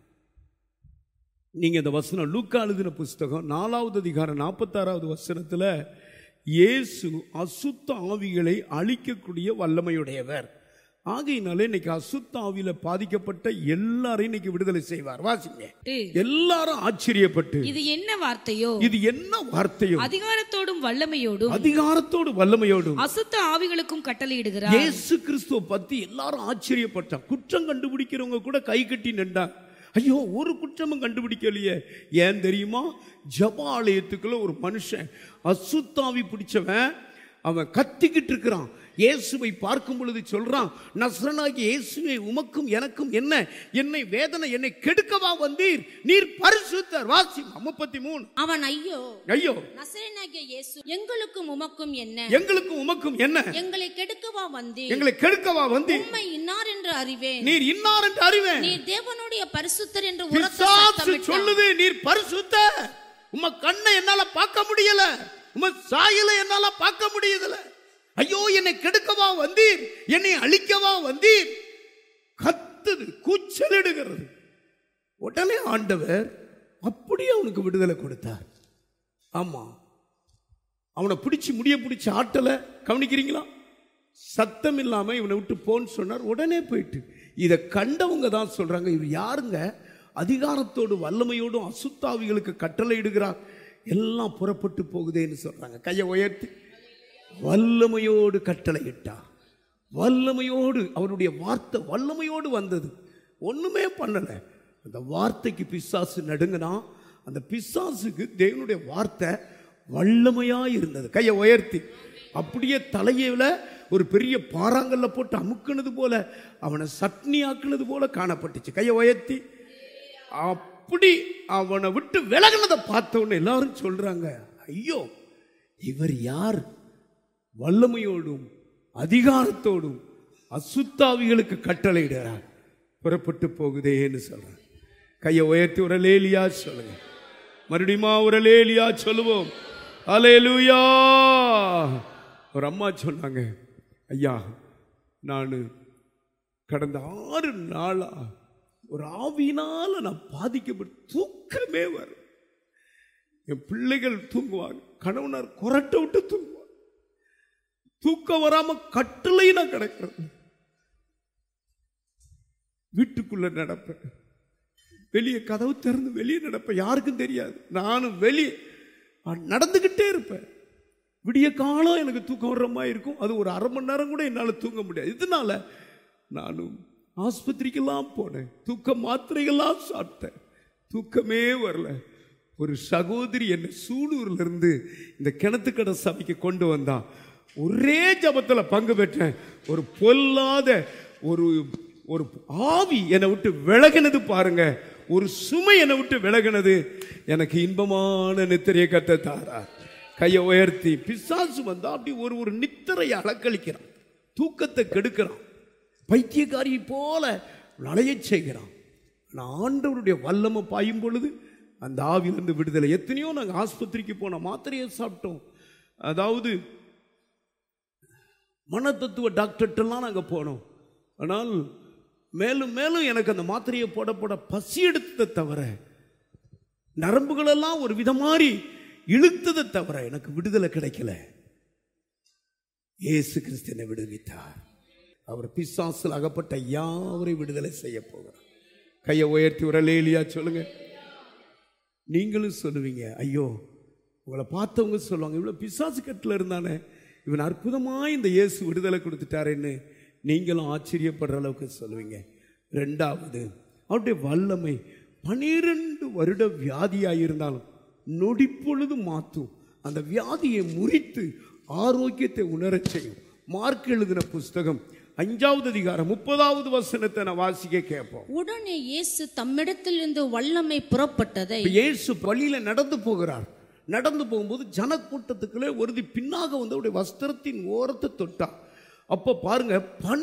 நீங்க இந்த வசனம் லூக்கா எழுதின புஸ்தகம் 4வது அதிகாரம் 46வது வசனத்துல இயேசு அசுத்த ஆவிகளை அழிக்கக்கூடிய வல்லமையுடையவர். ஆகையினாலே இன்னைக்கு அசுத்த ஆவியில பாதிக்கப்பட்ட எல்லாரையும் இன்னைக்கு விடுதலை செய்வார். வாசிங்க. எல்லாரும் ஆச்சரியப்பட்டு, இது என்ன வார்த்தையோ, இது என்ன வார்த்தையோ, அதிகாரத்தோடும் வல்லமையோடும் அசுத்த ஆவிகளுக்கும் கட்டளையிடுகிறார். இயேசு கிறிஸ்துவை பத்தி எல்லாரும் ஆச்சரியப்பட்டார். குற்றம் கண்டுபிடிக்கிறவங்க கூட கை கட்டி நின்றார். ஐயோ, ஒரு குற்றமும் கண்டுபிடிக்கலையே. ஏன் தெரியுமா? ஜபாலயத்துக்குள்ள ஒரு மனுஷன் அசுத்தாவி பிடிச்சவன், அவன் கத்திக்கிட்டு இருக்கிறான். இயேசுவை பார்க்கும் பொழுது சொல்றான், நசரனாகிய இயேசுவே, உமக்கும் எனக்கும் என்ன? என்னை வேதனை, என்னை கெடுக்கவா வந்தீர்? நீர் பரிசுத்தர். வாசி 33. அவன் ஐயோ, ஐயோ, நசரனாகிய இயேசு, எங்களுக்கும் உமக்கும் என்ன? எங்களுக்கும் உமக்கும் என்ன? எங்களை கெடுக்கவா வந்தீர்? எங்களை கெடுக்கவா வந்தீர்? உம்மை இன்னார் என்று அறிவேன். நீர் இன்னார் என்று அறிவேன். நீர் தேவனுடைய பரிசுத்தர் என்று பிசாசு சொல்லுது, நீர் பரிசுத்தர். உம்ம கண்ணை என்னால பார்க்க முடியல, உம்ம சாயலை என்னால பார்க்க முடியல. ஐயோ, என்னை கெடுக்கவா வந்தீர், என்னை அழிக்கவா வந்தீர். கத்துது, கூச்சலிடுகிறது. உடனே ஆண்டவர் அப்படியே அவனுக்கு விடுதலை கொடுத்தார். ஆமா, அவனை பிடிச்சி முடிய பிடிச்சி ஆட்டல. கவனிக்கிறீங்களா? சத்தம் இல்லாம இவனை விட்டு போன்னு சொன்னார். உடனே போயிட்டு இதை கண்டவங்க தான் சொல்றாங்க, இவர் யாருங்க? அதிகாரத்தோடு வல்லமையோடும் அசுத்தாவிகளுக்கு கட்டளை இடுகிறார், எல்லாம் புறப்பட்டு போகுதேன்னு சொல்றாங்க. கையை உயர்த்தி, வல்லமையோடு கட்டளையிட்டார். வல்லமையோடு, அவருடைய வார்த்தை வல்லமையோடு வந்தது. ஒண்ணுமே பண்ணல. அந்த வார்த்தைக்கு பிசாசு நடுங்கினா, அந்த பிசாசுக்கு தேவனுடைய வார்த்தை வல்லமையா இருந்தது. கையை உயர்த்தி, அப்படியே தலையில ஒரு பெரிய பாறாங்கல்ல போட்டு அமுக்குனது போல, அவனை சட்னி ஆக்குனது போல காணப்பட்டுச்சு. கையை உயர்த்தி, அப்படி அவனை விட்டு விலகினதை பார்த்த உடனே எல்லாரும் சொல்றாங்க, ஐயோ, இவர் யார்? வல்லமையோடும் அதிகாரத்தோடும் அசுத்தாவிகளுக்கு கட்டளையிடுறார், புறப்பட்டு போகுதேன்னு சொல்றார். கையை உயர்த்தி ஒரு அல்லேலூயா சொல்லுங்க. மறுபடியும் ஒரு அல்லேலூயா சொல்லுவோம். அல்லேலூயா. ஒரு அம்மா சொன்னாங்க, ஐயா, நான் கடந்த 6 நாளா ஒரு ஆவியினால நான் பாதிக்கப்பட்டு தூக்கமே வரும். என் பிள்ளைகள் தூங்குவாங்க, கணவனார் கொரட்டை விட்டு தூங்குவாங்க, தூக்கம் வராம கட்டிலை நான் கிடக்கிறேன். வீட்டுக்குள்ள நடப்பேன், வெளியே கதவு திறந்து வெளியே நடப்பேன், யாருக்கும் தெரியாது. நானும் வெளியே நடந்துகிட்டே இருப்பேன். விடிய காலம் எனக்கு தூக்கம் வர்ற மாதிரி இருக்கும். அது ஒரு 1/2 மணி நேரம் கூட என்னால் தூங்க முடியாது. இதனால நானும் ஆஸ்பத்திரிக்கெல்லாம் போனேன், தூக்க மாத்திரைகள்லாம் சாப்பிட்டேன், தூக்கமே வரல. ஒரு சகோதரி என்னை சூலூர்ல இருந்து இந்த கிணத்துக்கடை சபைக்கு கொண்டு வந்தா. ஒரே ஜபத்துல பங்கு பெற்றேன். ஒரு பொல்லாத ஒரு ஒரு ஆவி என்னை விட்டு விலகினது பாருங்க. ஒரு சுமை என்னை விட்டு விலகினது. எனக்கு இன்பமான நித்திரையை கத்த தாரா. கையை உயர்த்தி, பிசாசு வந்தா அப்படி ஒரு நித்திரையை அலக்களிக்கிறான், தூக்கத்தை கெடுக்கிறான், பைத்தியக்காரி போல நலைய செய்கிறான். ஆண்டவருடைய வல்லமை பாயும் பொழுது அந்த ஆவிலிருந்து விடுதலை. எத்தனையோ நாங்கள் ஆஸ்பத்திரிக்கு போனோம், மாத்திரையை சாப்பிட்டோம். அதாவது மனத்தத்துவ டாக்டர்கிட்டலாம் நாங்கள் போனோம். ஆனால் மேலும் மேலும் எனக்கு அந்த மாத்திரையை போட போட பசி எடுத்ததை தவிர, நரம்புகளெல்லாம் ஒரு விதமாரி இழுத்ததை தவிர எனக்கு விடுதலை கிடைக்கல. இயேசு கிறிஸ்து என்னை விடுவித்தார். அவர் பிசாசில் அகப்பட்ட யாவரை விடுதலை செய்ய போகிறார். கையை உயர்த்தி ஒரு அல்லேலூயா சொல்லுங்க. நீங்களும் சொல்லுவீங்க, ஐயோ உங்களை பார்த்தவங்க சொல்லுவாங்க, இவ்வளோ பிசாசு கட்டில் இருந்தானே, இவன் அற்புதமாக இந்த இயேசு விடுதலை கொடுத்துட்டாருன்னு நீங்களும் ஆச்சரியப்படுற அளவுக்கு சொல்லுவீங்க. ரெண்டாவது, அவருடைய வல்லமை 12 வருட வியாதியாக இருந்தாலும் நொடிப்பொழுது மாற்றும், அந்த வியாதியை முறித்து ஆரோக்கியத்தை உணரச் செய்யும். மார்க் எழுதின புஸ்தகம் 5வது அதிகாரம் 30வது வசனத்தை நான் வாசிக்க கேட்போம். உடனே இயேசு தம்மிடத்திலிருந்து வல்லமை புறப்பட்டதை. இயேசு வழியில நடந்து போகிறார். நடந்து போகும்போது ஜனக்கூட்டத்துக்குள்ளே ஒருத்தி பின்னாக வந்து அவருடைய வஸ்திரத்தின் ஓரத்தை தொட்டார். அப்போ பாருங்க,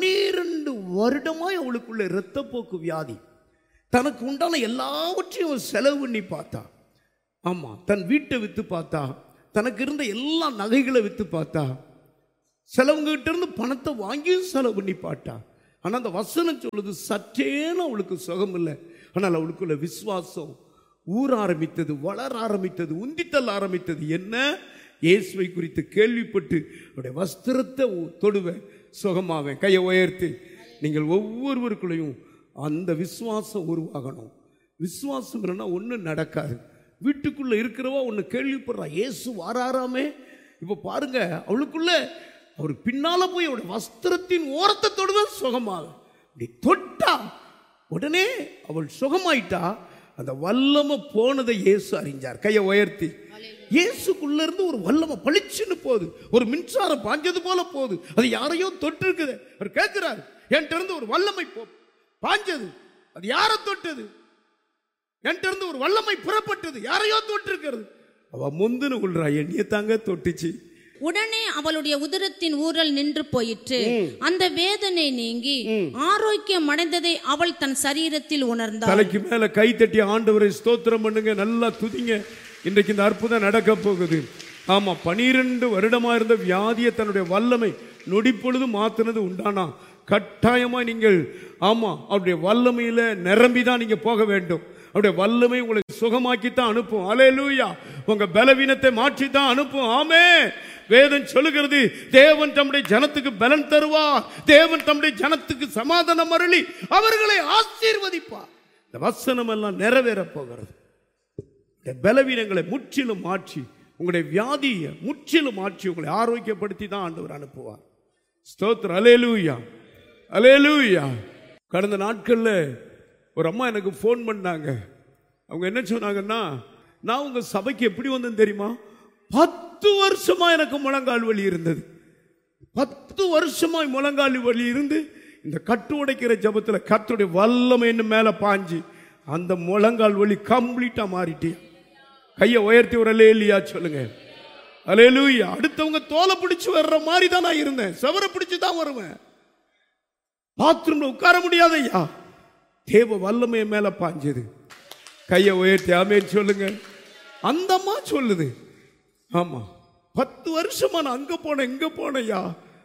12 வருடமாய் அவளுக்குள்ள இரத்தப்போக்கு வியாதி. தனக்கு உண்டான எல்லாவற்றையும் செலவு பண்ணி பார்த்தா. ஆமா, தன் வீட்டை வித்து பார்த்தா, தனக்கு இருந்த எல்லா நகைகளை வித்து பார்த்தா, செலவுங்கிட்ட இருந்து பணத்தை வாங்கியும் செலவு பண்ணி பாட்டா. ஆனால் அந்த வசனம் சொல்லுது, சற்றேனும் அவளுக்கு சுகம் இல்லை. ஆனால் அவளுக்குள்ள விசுவாசம் ஊற ஆரம்பித்தது, வளர ஆரம்பித்தது, உந்தித்தல் ஆரம்பித்தது. என்ன? இயேசுவை குறித்து கேள்விப்பட்டு அவருடைய வஸ்திரத்தை தொடுவேன், சுகமாவேன். கையை உயர்த்தி நீங்கள் ஒவ்வொருவருக்குள்ளையும் அந்த விசுவாசம் உருவாகணும். விசுவாசம் இல்லைன்னா ஒன்றும் நடக்காது. வீட்டுக்குள்ளே இருக்கிறவா ஒன்று கேள்விப்படுறா, இயேசு வாராராமே. இப்போ பாருங்க, அவளுக்குள்ள அவர் பின்னால போய் அவருடைய வஸ்திரத்தின் ஓரத்தை தொடுவேன், சுகமாகும். இப்படி தொட்டா உடனே அவள் சுகமாயிட்டா. அந்த வல்லமை போனதை இயேசு அறிஞ்சார். கையை உயர்த்தி. இயேசுக்குள்ள இருந்து ஒரு வல்லமை பளிச்சுன்னு போகுது, ஒரு மின்சாரம் பாஞ்சது போல போகுது. அது யாரையோ தொட்டு இருக்குது. அவர் கேட்கிறார், என்கிட்ட இருந்து ஒரு வல்லமை பாஞ்சது, அது யாரை தொட்டது? என்கிட்ட இருந்து ஒரு வல்லமை புறப்பட்டது, யாரையோ தொட்டு இருக்கிறது. அவ முந்துன்னு கொள்றா, என்னைய தாங்க தொட்டுச்சு. உடனே அவளுடைய உதரத்தின் ஊரல் நின்று போயிற்று. அந்த வேதனை நீங்கி ஆரோக்கியம் அடைந்ததை அவள் தன் சரீரத்தில் உணர்ந்தாள். தலைக்கு மேல கை தட்டி ஆண்டவரை ஸ்தோத்திரம் பண்ணுங்க, நல்லா துதிங்க. இன்றைக்கு இந்த அற்புதம் நடக்க போகுது. ஆமா, 12 வருடமா இருந்த வியாதியை தன்னுடைய வல்லமை நொடிப்பொழுது மாத்தினது உண்டானா? கட்டாயமா நீங்கள் ஆமா அவருடைய வல்லமையில நிரம்பிதான் நீங்க போக வேண்டும். அவருடைய வல்லமை உங்களை சுகமாக்கித்தான் அனுப்பும். அல்லேலூயா. உங்க பலவீனத்தை மாற்றித்தான் அனுப்பும். ஆமென். வேதம் சொல்லுகிறது, தேவன் தம்முடைய ஜனத்துக்கு பலன் தருவார், தேவன் தம்முடைய ஜனத்துக்கு சமாதானம் அருளி அவர்களை ஆசீர்வதிப்பார். இந்த வசனம் எல்லாம் நிறைவேற போகிறது. பலவீனங்களை முற்றிலும் மாற்றி, உங்களுடைய வியாதியை முற்றிலும் மாற்றி உங்களை ஆரோக்கியப்படுத்தி தான் ஆண்டவர் அனுப்புவார். ஸ்தோத்திரம். அல்லேலூயா, அல்லேலூயா. கடந்த நாட்கள்ல ஒரு அம்மா எனக்கு ஃபோன் பண்ணாங்க. அவங்க என்ன சொன்னாங்கன்னா, நான் உங்க சபைக்கு எப்படி வந்தேன்னு தெரியுமா? 10 வருஷமா எனக்கு முழங்கால் வலி இருந்தது. 10 வருஷமாய் முழங்கால் வலி இருந்து இந்த கட்டு உடைக்கிற ஜபத்தில் கர்த்தருடைய வல்லமை என்ன மேல பாஞ்சு அந்த முழங்கால் வலி கம்ப்ளீட்டா மாறிட்டு. கையை உயர்த்தி ஒரு அல்லேலூயா சொல்லுங்க. அல்லேலூயா. அடுத்தவங்க தோலை பிடிச்சு வர்ற மாதிரி தான் நான் இருந்தேன், செவரை பிடிச்சு தான் வருவேன். பாத்ரூம்ல உட்கார முடியாதையா, தேவ வல்லமை மேல பாஞ்சது. கையை உயர்த்தி ஆமென் சொல்லுங்க. அந்த அம்மா சொல்லுது, ஆமா 10 வருஷமா நான் அங்க போனேன் இங்க போனையா,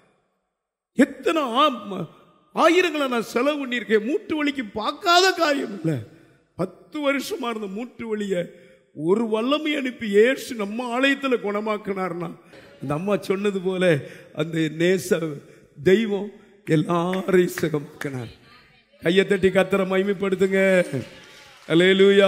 எத்தனை ஆயிரங்களை நான் செலவு பண்ணியிருக்கேன். மூட்டு வலிக்கு பார்க்காத காரியம் இல்லை. 10 வருஷமா இருந்த மூட்டு வலிய ஒரு வல்லமை அனுப்பி ஏசு நம்ம ஆலயத்தில் குணமாக்கினார்னா, அந்த அம்மா சொன்னது போல அந்த நேச தெய்வம் எல்லாரையும் சுகமாக்கினார். கையை தட்டி கர்த்தரை மகிமைப்படுத்துங்க. அல்லேலூயா.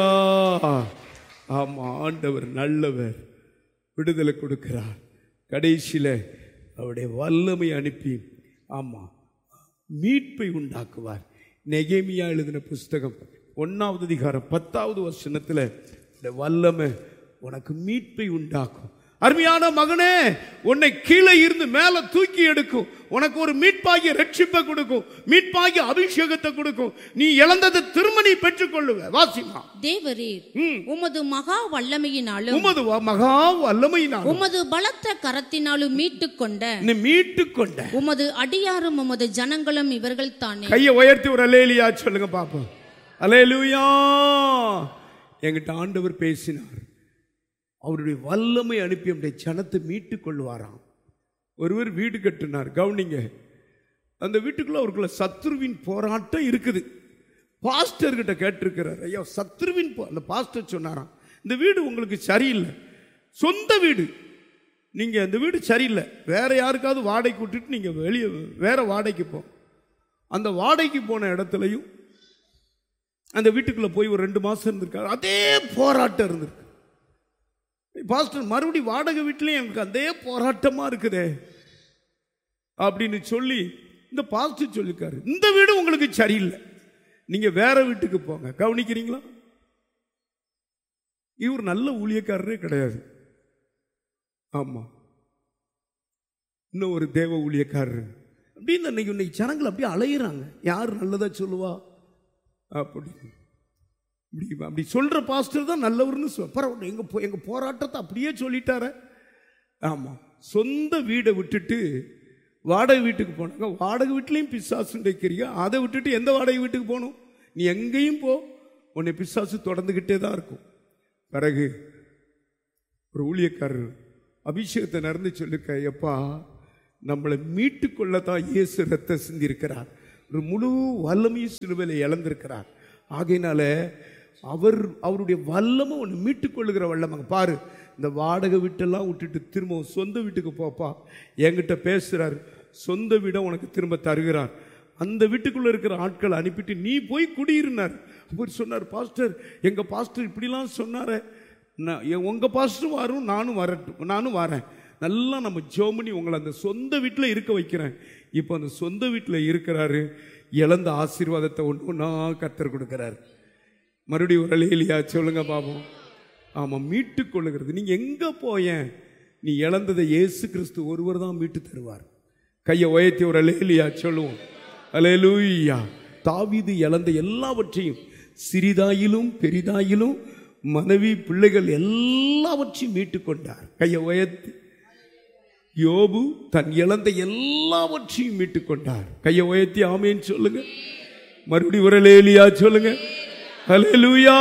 ஆமா, ஆண்டவர் நல்லவர், விடுதலை கொடுக்கிறார். கடைசியில அவருடைய வல்லமை அனுப்பி ஆமா மீட்பை உண்டாக்குவார். நெகேமியா எழுதின புஸ்தகம் 1வது அதிகாரம் 10வது வசனத்துல வல்லமை உனக்கு மீட்பை உண்டாக்கும். அருமையான மகனே, உன்னை கீழே இருந்து மேல தூக்கி எடுக்கும், உனக்கு ஒரு மீட்பாகிய ரட்சிப்பை கொடுக்கும், மீட்பாகிய அபிஷேகத்தை கொடுக்கும். நீ இழந்ததை திரும்ப நீ பெற்றுக் கொள்ளுவ. வாசிமா. தேவரீர் உமது மகா வல்லமையினாலும் உமது பலத்த கரத்தினாலும் மீட்டுக்கொண்ட உமது அடியாரும் உமது ஜனங்களும் இவர்கள் தானே. கையை உயர்த்தி ஒரு அல்லேலூயா சொல்லுங்க பாப்போம். அல்லேலூயா. என்கிட்ட ஆண்டவர் பேசினார். அவருடைய வல்லமை அனுப்பி அவருடைய ஜனத்தை மீட்டுக் கொள்வாராம். ஒருவர் வீடு கட்டினார். கவனிங்க, அந்த வீட்டுக்குள்ள அவருக்குள்ள சத்ருவின் போராட்டம் இருக்குது. பாஸ்டர் கிட்ட கேட்டிருக்கிறார், ஐயா சத்ருவின் அந்த பாஸ்டர் சொன்னாராம், இந்த வீடு உங்களுக்கு சரியில்லை, சொந்த வீடு, நீங்க இந்த வீடு சரியில்லை, வேற யாருக்காவது வாடகைக்கு விட்டுட்டு நீங்க வெளியே வேற வாடகைக்கு போ. அந்த வாடகைக்கு போன இடத்துலையும் அந்த வீட்டுக்குள்ள போய் ஒரு 2 மாசம் இருந்திருக்காரு. அதே போராட்டம் இருந்திருக்கு. பாஸ்டர் மறுபடியும் வாடகை வீட்டிலையும் எனக்கு அதே போராட்டமா இருக்குதே அப்படின்னு சொல்லி இந்த பாஸ்டர் சொல்லிருக்காரு, இந்த வீடு உங்களுக்கு சரியில்லை, நீங்க வேற வீட்டுக்கு போங்க. கவனிக்கிறீங்களா? இவர் நல்ல ஊழியக்காரரே கிடையாது. ஆமா, இன்னும் ஒரு தேவ ஊழியக்காரர் அப்படின்னு இன்னைக்கு ஜனங்கள் அப்படியே அலையிறாங்க. யார் நல்லதா சொல்லுவா அப்படி சொல்ற பாஸ்டர் தான் நல்லவர்னு பரவாயில்ல. எங்க போராட்டத்தை அப்படியே சொல்லிட்டார. ஆமா, சொந்த வீடை விட்டுட்டு வாடகை வீட்டுக்கு போனாங்க. வாடகை வீட்லையும் பிசாசுடைய கிரியா. அதை விட்டுட்டு எந்த வாடகை வீட்டுக்கு போகணும்? நீ எங்கேயும் போ, உன்னை பிசாசு தொடர்ந்துகிட்டே தான் இருக்கும். பிறகு ஒரு ஊழியக்காரர் அபிஷேகத்தை நடந்து சொல்லிருக்க, எப்பா நம்மளை மீட்டு கொள்ளத்தான் இயேசு ரத்த சிந்திருக்கிறார், ஒரு முழு வல்லமையும் சிலுவையில் இழந்திருக்கிறார். ஆகையினால அவருடைய வல்லமை ஒன்று மீட்டுக் கொள்ளுகிற வல்லமைங்க பாரு. இந்த வாடகை வீட்டெல்லாம் விட்டுட்டு திரும்ப சொந்த வீட்டுக்கு போப்பா, என்கிட்ட பேசுறாரு, சொந்த வீடை உனக்கு திரும்ப தருகிறார். அந்த வீட்டுக்குள்ள இருக்கிற ஆட்களை அனுப்பிட்டு நீ போய் குடியிருந்தார். அவர் சொன்னார், பாஸ்டர் எங்க பாஸ்டர் இப்படிலாம் சொன்னார, உங்க பாஸ்டரும் வரும், நானும் வரேன், நல்லா நம்ம ஜோமனி உங்களை அந்த சொந்த வீட்டில் இருக்க வைக்கிறேன். இப்போ அந்த சொந்த வீட்டில் இருக்கிறாரு. இழந்த ஆசீர்வாதத்தை ஒன்று ஒன்றா கர்த்தர் கொடுக்கிறாரு. மறுபடியும் ஒரு அல்லேலூயா சொல்லுங்க பாப்போம். ஆமாம், மீட்டு கொள்ளுகிறது. நீங்க எங்க போய நீ இழந்ததை இயேசு கிறிஸ்து ஒருவர் தான் மீட்டு தருவார். கையை உயர்த்தி ஒரு அல்லேலூயா சொல்லுவோம். அல்லேலூயா. தாவீது இழந்த எல்லாவற்றையும், சிறிதாயிலும் பெரிதாயிலும் மனைவி பிள்ளைகள் எல்லாவற்றையும் மீட்டு கொண்டார். கையை உயர்த்தி. யோபு தன் இழந்த எல்லாவற்றையும் மீட்டுக் கொண்டார். கையை உயர்த்தி ஆமேன் சொல்லுங்க. மறுபடியும் ஒரு அல்லேலூயா சொல்லுங்க. அல்லேலூயா.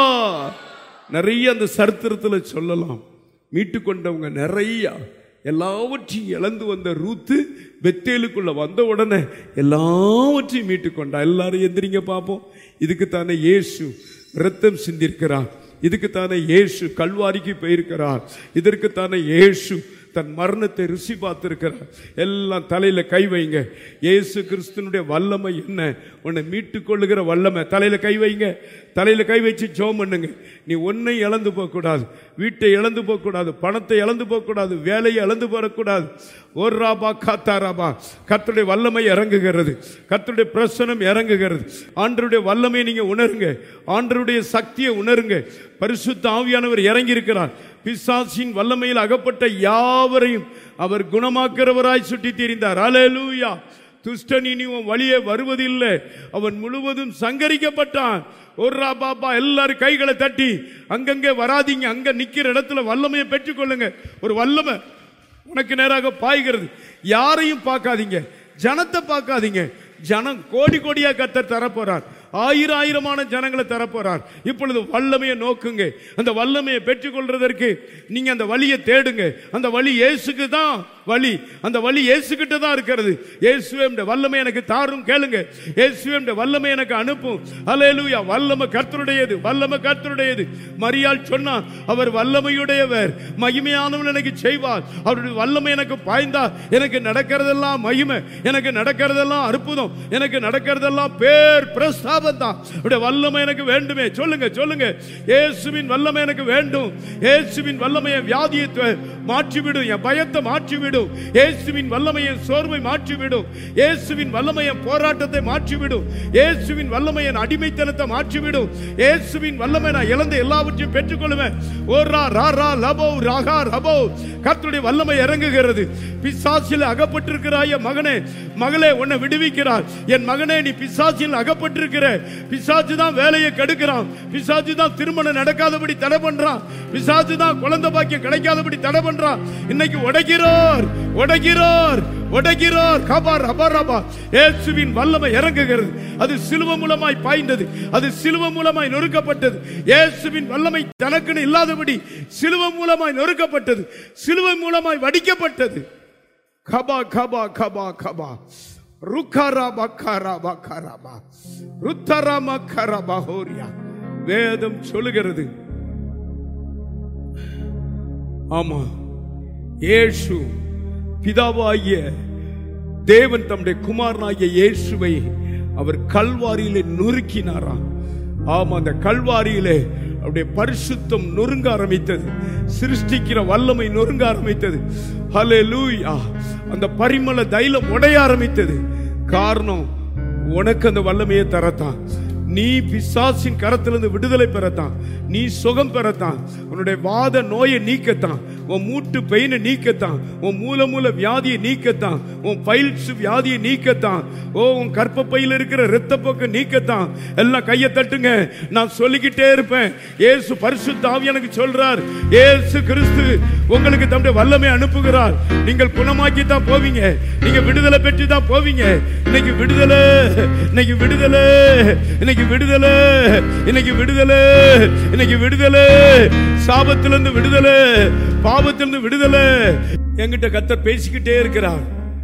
நிறைய அந்த சரித்திரத்தில் சொல்லலாம். மீட்டுக் கொண்டவங்க நிறைய. எல்லாவற்றையும் இழந்து வந்த ரூத்து பெத்தேலுக்குள்ள வந்த உடனே எல்லாவற்றையும் மீட்டுக் கொண்டா. எல்லாரும் எந்திரிங்க பார்ப்போம். இதுக்குத்தானே இயேசு ரத்தம் சிந்திருக்கிறார். இதுக்குத்தானே இயேசு கல்வாரிக்கு போயிருக்கிறார். இதற்குத்தானே இயேசு தன் மரணத்தை ருசி பார்த்திருக்கிறார். எல்லாம் தலையில கை வைங்க. இயேசு கிறிஸ்துனுடைய வல்லமை என்ன? உன்னை மீட்டுக் கொள்ளுகிற வல்லமை. தலையில கை வைங்க. தலையில கை வச்சு ஜெபம் பண்ணுங்க. நீ ஒன்னை இழந்து போகக்கூடாது, வீட்டை இழந்து போகக்கூடாது, பணத்தை இழந்து போகக்கூடாது, வேலையை இழந்து போகக்கூடாது. ஒரு ராபா காத்தாராபா. கர்த்தருடைய வல்லமை இறங்குகிறது, கர்த்தருடைய பிரசனம் இறங்குகிறது. ஆண்டவருடைய வல்லமை நீங்க உணருங்க, ஆண்டவருடைய சக்தியை உணருங்க. பரிசுத்த ஆவியானவர் இறங்கி இருக்கிறார். பிசாசின் வல்லமையில் அகப்பட்ட யாவரையும் அவர் குணமாக்குறவராய் சுட்டி திரிந்தார். அல்லேலூயா. துஷ்டன் இனி வழியே வருவதில்லை, அவன் முழுவதும் சங்கரிக்கப்பட்டான். ஒரு பாப்பா எல்லாரும் கைகளை தட்டி அங்கங்கே வராதிங்க, அங்க நிக்கிற இடத்துல வல்லமையை பெற்றுக்கொள்ளுங்க. ஒரு வல்லமை உனக்கு நேராக பாய்கிறது. யாரையும் பார்க்காதீங்க, ஜனத்தை பார்க்காதீங்க. ஜனம் கோடி கோடியா கர்த்தர் தரப்போறார். ஆயிரமான ஜனங்களை தரப்போறார். இப்பொழுது வல்லமையை நோக்குங்க. அந்த வல்லமையை பெற்றுக்கொள்றதற்கு நீங்க அந்த வழியை தேடுங்க. அந்த வழி இயேசுக்கு தான் வழி. அந்த வழி இயேசுகிட்ட தான் இருக்கிறது. இயேசுவே வல்லமை எனக்கு தாரும் கேளுங்க. இயேசுவே வல்லமை எனக்கு அனுப்பும். அல்லேலூயா. வல்லமை கர்த்தருடையது, வல்லமை கர்த்தருடையது. மரியாள் சொன்னார், அவர் வல்லமையுடையவர், மகிமையானவன் எனக்கு செய்வார். அவருடைய வல்லமை எனக்கு பாய்ந்தா எனக்கு நடக்கிறதெல்லாம் மகிமை, எனக்கு நடக்கிறதெல்லாம் அற்புதம், எனக்கு நடக்கிறதெல்லாம் பேர் பிரஸ்தாபம் தான். வல்லமை எனக்கு வேண்டுமே. சொல்லுங்க சொல்லுங்க. இயேசுவின் வல்லமை எனக்கு வேண்டும். இயேசுவின் வல்லமையை வியாதியை மாற்றிவிடும், என் பயத்தை மாற்றிவிடும். இயேசுவின் வல்லமையை சோர்வை மாற்றிவிடும். இயேசுவின் வல்லமையை போராட்டத்தை மாற்றிவிடும். இயேசுவின் வல்லமையை அடிமைத்தனத்தை மாற்றிவிடும். இயேசுவின் வல்லமை நான் இழந்த எல்லாவற்றையும் பெற்றுக்கொள்வேன். ஓரா ராரா லபோ ராகா ரபோ. கர்த்தருடைய வல்லமை இறங்குகிறது. பிசாசில் அகப்பட்டிருக்கிறாய் மகனே, மகளே, உன்னை விடுவிக்கிறார். என் மகனே, நீ பிசாசில் அகப்பட்டிருக்கிற. பிசாசு தான் வேலையை கெடுக்கிறான். பிசாசு தான் திருமணம் நடக்காதபடி தடை பண்றான். பிசாசு தான் குழந்தை பாக்கியம் கிடைக்காதபடி தடை பண்றான். இன்னைக்கு உடைக்கிறார், உடைக்கிறார், உடைக்கிறார். கபார் அபரபா. இயேசுவின் வல்லமை இறங்குகிறது. அது சிலுவை மூலமாய் பாய்ந்தது, அது சிலுவை மூலமாய் நொறுக்கப்பட்டது. இயேசுவின் வல்லமை தனக்குன்னு இல்லாதபடி சிலுவை மூலமாய் நொறுக்கப்பட்டது, சிலுவை மூலமாய் வடிக்கப்பட்டது. கபா கபா கபா கபா. ருக்கராபா கராபா கராபா. ருத்தராமா கராபா ஹோரியா. வேதம் சொல்லுகிறது. ஆமா, இயேசு பிதாவாகிய தேவன் தம்முடைய குமாரனாகிய இயேசுவை அவர் கல்வாரியிலே நொறுக்கினாராம். ஆமா, அந்த கல்வாரியிலே அப்படியே பரிசுத்தம் நொறுங்க ஆரம்பித்தது, சிருஷ்டிக்கிற வல்லமை நொறுங்க ஆரம்பித்தது. ஹல்லேலூயா. அந்த பரிமள தைலம் உடைய ஆரம்பித்தது. காரணம், உனக்கு அந்த வல்லமையை தரத்தான், நீ பிசாசின் கரத்திலிருந்து விடுதலை பெறத்தான், நீ சுகம் பெறத்தான், உன்னுடைய வாத நோயை நீக்கத்தான், உன் மூட்டு பெயினை நீக்கத்தான், உன் மூல வியாதியை நீக்கத்தான், உன் பைல்ஸ் வியாதியை நீக்கத்தான், உன் கர்ப்பப்பையில் இருக்கிற இரத்தப்போக்கை நீக்கத்தான். எல்லாம் கையை தட்டுங்க, நான் சொல்லிக்கிட்டே இருப்பேன். இயேசு பரிசுத்த ஆவி எனக்கு சொல்றார், இயேசு கிறிஸ்து உங்களுக்கு தம்முடைய வல்லமை அனுப்புகிறார். நீங்கள் குணமாக்கி தான் போவீங்க, நீங்க விடுதலை பெற்று தான் போவீங்க. இன்னைக்கு விடுதலை, இன்னைக்கு விடுதலை, இன்னைக்கு விடுதலை, இன்னைக்கு விடுதலை, இன்னைக்கு விடுதலை, சாபத்திலிருந்து விடுதலை, பாவத்திலிருந்து விடுதலை. என்கிட்ட கர்த்தர் பேசிக்கிட்டே இருக்கிறார்.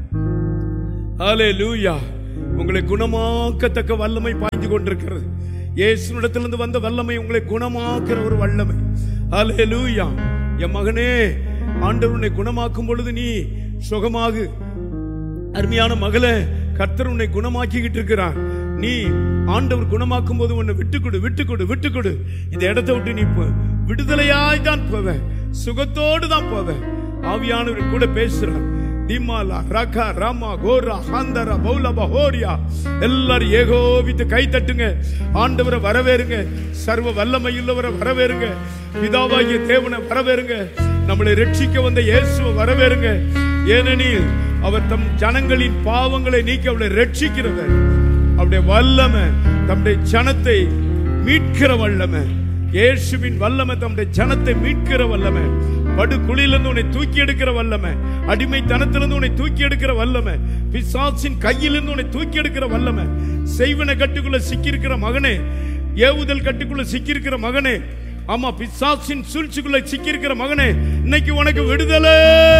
ஹல்லேலூயா. உங்களை குணமாக்கத்தக்க வல்லமை பாய்ந்து கொண்டிருக்கிறது. இயேசுவிடத்திலிருந்து வந்த வல்லமை உங்களை குணமாக்குற ஒரு வல்லமை. ஹல்லேலூயா. என் மகனே, ஆண்டவர் உன்னை குணமாக்கும் பொழுது நீ சுகமாகு. அருமையான மகளே, கர்த்தர் உன்னை குணமாக்கிக்கிட்டு இருக்கிறார். நீ ஆண்டவர் குணமாக்கும் போது உன்னை விட்டுக்கொடு, விட்டுக்கொடு, விட்டுக்கொடு. இந்த இடத்தை விட்டு நீ விடுதலையாய் தான் போவேன், சுகத்தோடு தான் போவேன். ஆவியானவர் கூட பேசுறார். திமாலா ரகா ராமா கோரா ஹந்தரா பௌலா பஹோரியா. எல்லாரும் ஏகோபித்து கை தட்டுங்க, ஆண்டவரை வரவேறுங்க, சர்வ வல்லமையுள்ளவரை வரவேறுங்க, பிதாவாகிய தேவனை வரவேறுங்க, நம்மளை ரட்சிக்க வந்த இயேசுவை வரவேறுங்க. ஏனெனில் அவர் தம் ஜனங்களின் பாவங்களை நீக்கி அவளை ரட்சிக்கிறவர். அவருடைய வல்லமை தம்முடைய ஜனத்தை மீட்கிற வல்லமை. இயேசுவின் வல்லமை தம்முடைய ஜனத்தை மீட்கிற வல்லமை. படுகுழியிலிருந்து உன்னை தூக்கி எடுக்கிற வல்லமை, அடிமைத்தனத்திலிருந்து உன்னை தூக்கி எடுக்கிற வல்லமை, பிசாசின் கையிலிருந்து உன்னை தூக்கி எடுக்கிற வல்லமை. செய்வன கட்டுக்குள்ள சிக்கியிருக்கிற மகனே, ஏவுதல் கட்டுக்குள்ள சிக்கியிருக்கிற மகனே, ஆமா பிசாசின் சூழ்ச்சிக்குள்ள சிக்கியிருக்கிற மகனே, இன்னைக்கு உனக்கு விடுதலை.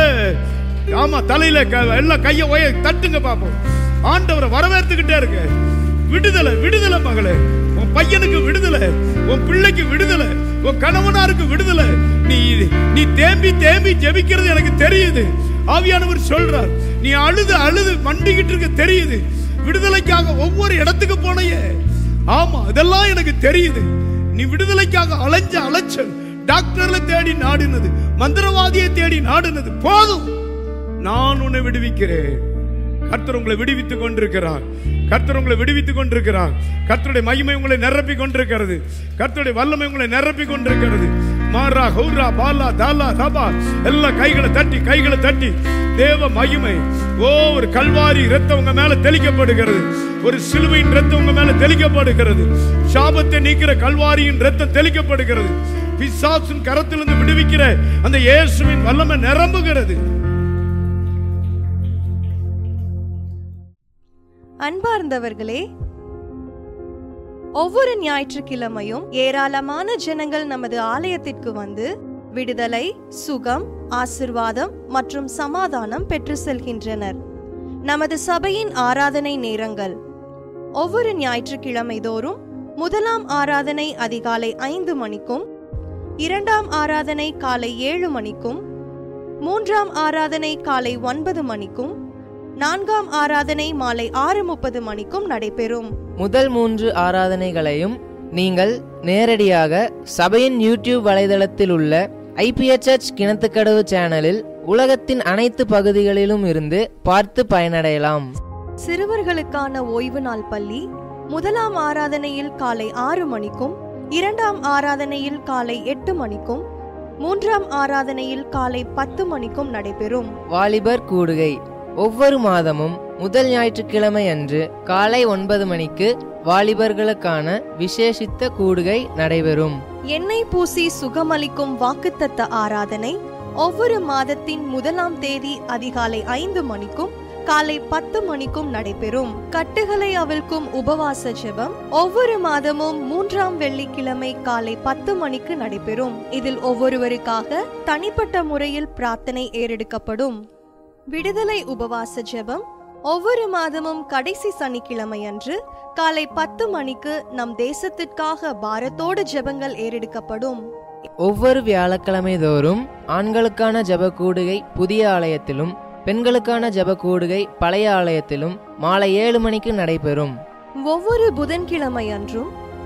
ஆமா, தலையில எல்லாம் கையை தட்டுங்க பாப்போம். ஆண்டவரை வரவேற்றுக்கிட்டே இருக்கு. விடுதலை, விடுதலை மகளே. உன் பையனுக்கு விடுதலை, உன் பிள்ளைக்கு விடுதலை, உன் கணவனாருக்கு விடுதலை. நீ தேம்பி தேம்பி ஜெபிக்கிறது எனக்கு தெரியுது. ஆவியானவர் சொல்றார், நீ அழுது அழுது மண்டிக்கிட்டு இருக்க தெரியுது. விடுதலைக்காக ஒவ்வொரு இடத்துக்கு போனையே. ஆமா, இதெல்லாம் எனக்கு தெரியுது. நீ விடுதலைக்காக அலைஞ்ச அலைச்சல், டாக்டர்ல தேடி நாடினது, மந்திரவாதியை தேடி நாடினது போதும். நான் உன்னை விடுவிக்கிறேன். கர்த்தர் உங்களை விடுவித்துக் கொண்டிருக்கிறார். கர்த்தர் உங்களை விடுவித்துக் கொண்டிருக்கிறார். கர்த்தருடைய மகிமை உங்களை நிரப்பி கொண்டிருக்கிறது. கர்த்தருடைய வல்லமை உங்களை நிரப்பி கொண்டிருக்கிறது. மாரா ஹௌரா பாலா தாலா ரபா. எல்லா கைகளை தட்டி, கைகளை தட்டி. தேவ மகிமை. ஒரு கல்வாரி இரத்தம் உங்க மேல தெளிக்கப்படுகிறது. ஒரு சிலுவையின் இரத்தம் உங்க மேல தெளிக்கப்படுகிறது. சாபத்தை நீக்கிற கல்வாரியின் இரத்தம் தெளிக்கப்படுகிறது. பிசாசின் கரத்திலிருந்து விடுவிக்கிற அந்த இயேசுவின் வல்லமை நிரம்புகிறது. அன்பார்ந்தவர்களே, ஒவ்வொரு ஞாயிற்றுக்கிழமையும் ஏராளமான ஜனங்கள் நமது ஆலயத்திற்கு வந்து விடுதலை, சுகம், ஆசிர்வாதம் மற்றும் சமாதானம் பெற்று செல்கின்றனர். நமது சபையின் ஆராதனை நேரங்கள்: ஒவ்வொரு ஞாயிற்றுக்கிழமை தோறும் முதலாம் ஆராதனை அதிகாலை 5 மணிக்கும், இரண்டாம் ஆராதனை காலை 7 மணிக்கும், மூன்றாம் ஆராதனை காலை 9 மணிக்கும், நான்காம் ஆராதனை மாலை 6:30 மணிக்கும் நடைபெறும். முதல் 3 ஆராதனைகளையும் நீங்கள் நேரடியாக சபையின் யூடியூப் வலைதளத்தில் உள்ள ஐபிஎச் சர்ச் கிணத்துக்கடவு சேனலில் உலகத்தின் அனைத்து பகுதிகளிலும் இருந்து பார்த்து பயனடையலாம். சிறுவர்களுக்கான ஓய்வு நாள் பள்ளி முதலாம் ஆராதனையில் காலை 6 மணிக்கும், இரண்டாம் ஆராதனையில் காலை 8 மணிக்கும், மூன்றாம் ஆராதனையில் காலை 10 மணிக்கும் நடைபெறும். வாலிபர் கூடுகை ஒவ்வொரு மாதமும் முதல் ஞாயிற்றுக்கிழமை அன்று காலை 9 மணிக்கு வாலிபர்களுக்கான விசேஷித்த கூடுகை நடைபெறும். எண்ணெய் பூசி சுகமளிக்கும் வாக்குத்தத்த ஆராதனை ஒவ்வொரு மாதத்தின் 1ஆம் தேதி அதிகாலை 5 மணிக்கும் காலை 10 மணிக்கும் நடைபெறும். கட்டுகளை அவிழ்க்கும் உபவாச ஜெபம் ஒவ்வொரு மாதமும் 3ஆம் வெள்ளிக்கிழமை காலை 10 மணிக்கு நடைபெறும். இதில் ஒவ்வொருவருக்காக தனிப்பட்ட முறையில் பிரார்த்தனை ஏறெடுக்கப்படும். விடுதலை உபவாச ஜெபம் ஒவ்வொரு மாதமும் கடைசி சனிக்கிழமை அன்று காலை 10 மணிக்கு நம் தேசத்திற்காக பாரத்தோடு ஜெபங்கள் ஏறெடுக்கப்படும். ஒவ்வொரு வியாழக்கிழமை தோறும் ஆண்களுக்கான ஜெப கூடுகை புதிய ஆலயத்திலும், பெண்களுக்கான ஜெப கூடுகை பழைய ஆலயத்திலும் மாலை 7 மணிக்கு நடைபெறும். ஒவ்வொரு புதன்கிழமை அன்றும்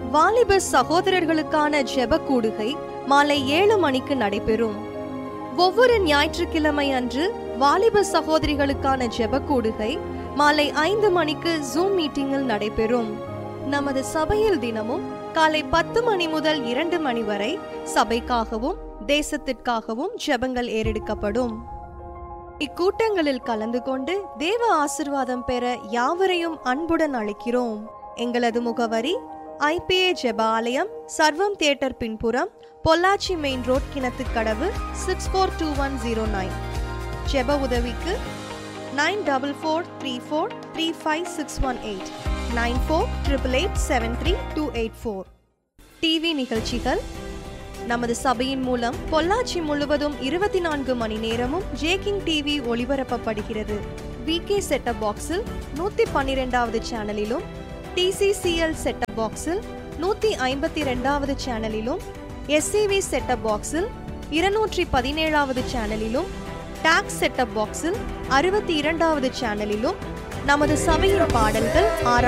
வாலிப சகோதரர்களுக்கான ஜெப கூடுகை மாலை 7 மணிக்கு நடைபெறும். ஒவ்வொரு ஞாயிற்றுக்கிழமை அன்று வாலிப சகோதரிகளுக்கான ஜெப கூடுகை மாலை 5 மணிக்கு ஜூம் மீட்டிங்கில் நடைபெறும். நமது சபையில் தினமும் காலை 10 மணி முதல் 2 மணி வரை சபைக்காகவும் தேசத்திற்காகவும் ஜெபங்கள் ஏறெடுக்கப்படும். இக்கூட்டங்களில் கலந்து கொண்டு தேவ ஆசீர்வாதம் பெற யாவரையும் அன்புடன் அழைக்கிறோம். எங்களது முகவரி IPA ஜெப ஆலயம், சர்வம் தியேட்டர் பின்புறம், பொள்ளாச்சி மெயின் ரோட், கிணத்துக்கடவு 642109. ஜெப உதவிக்கு 9443435618 9488873284. டிவி நிகழ்ச்சிகள் நமது சபையின் மூலம் பொள்ளாச்சி முழுவதும் 24 மணி நேரமும் ஜேகிங் டிவி ஒளிபரப்பப்படுகிறது. VK செட்டப் பாக்ஸில் 112வது சேனலிலும், TCCL செட்டப் பாக்ஸில் 152வது சேனலிலும், SCV செட்டப் பாக்ஸில் 217வது சேனலிலும், டாக்ஸ் செட்டப் பாக்ஸில் 62வது சேனலிலும் நமது சபையின் பாடல்கள்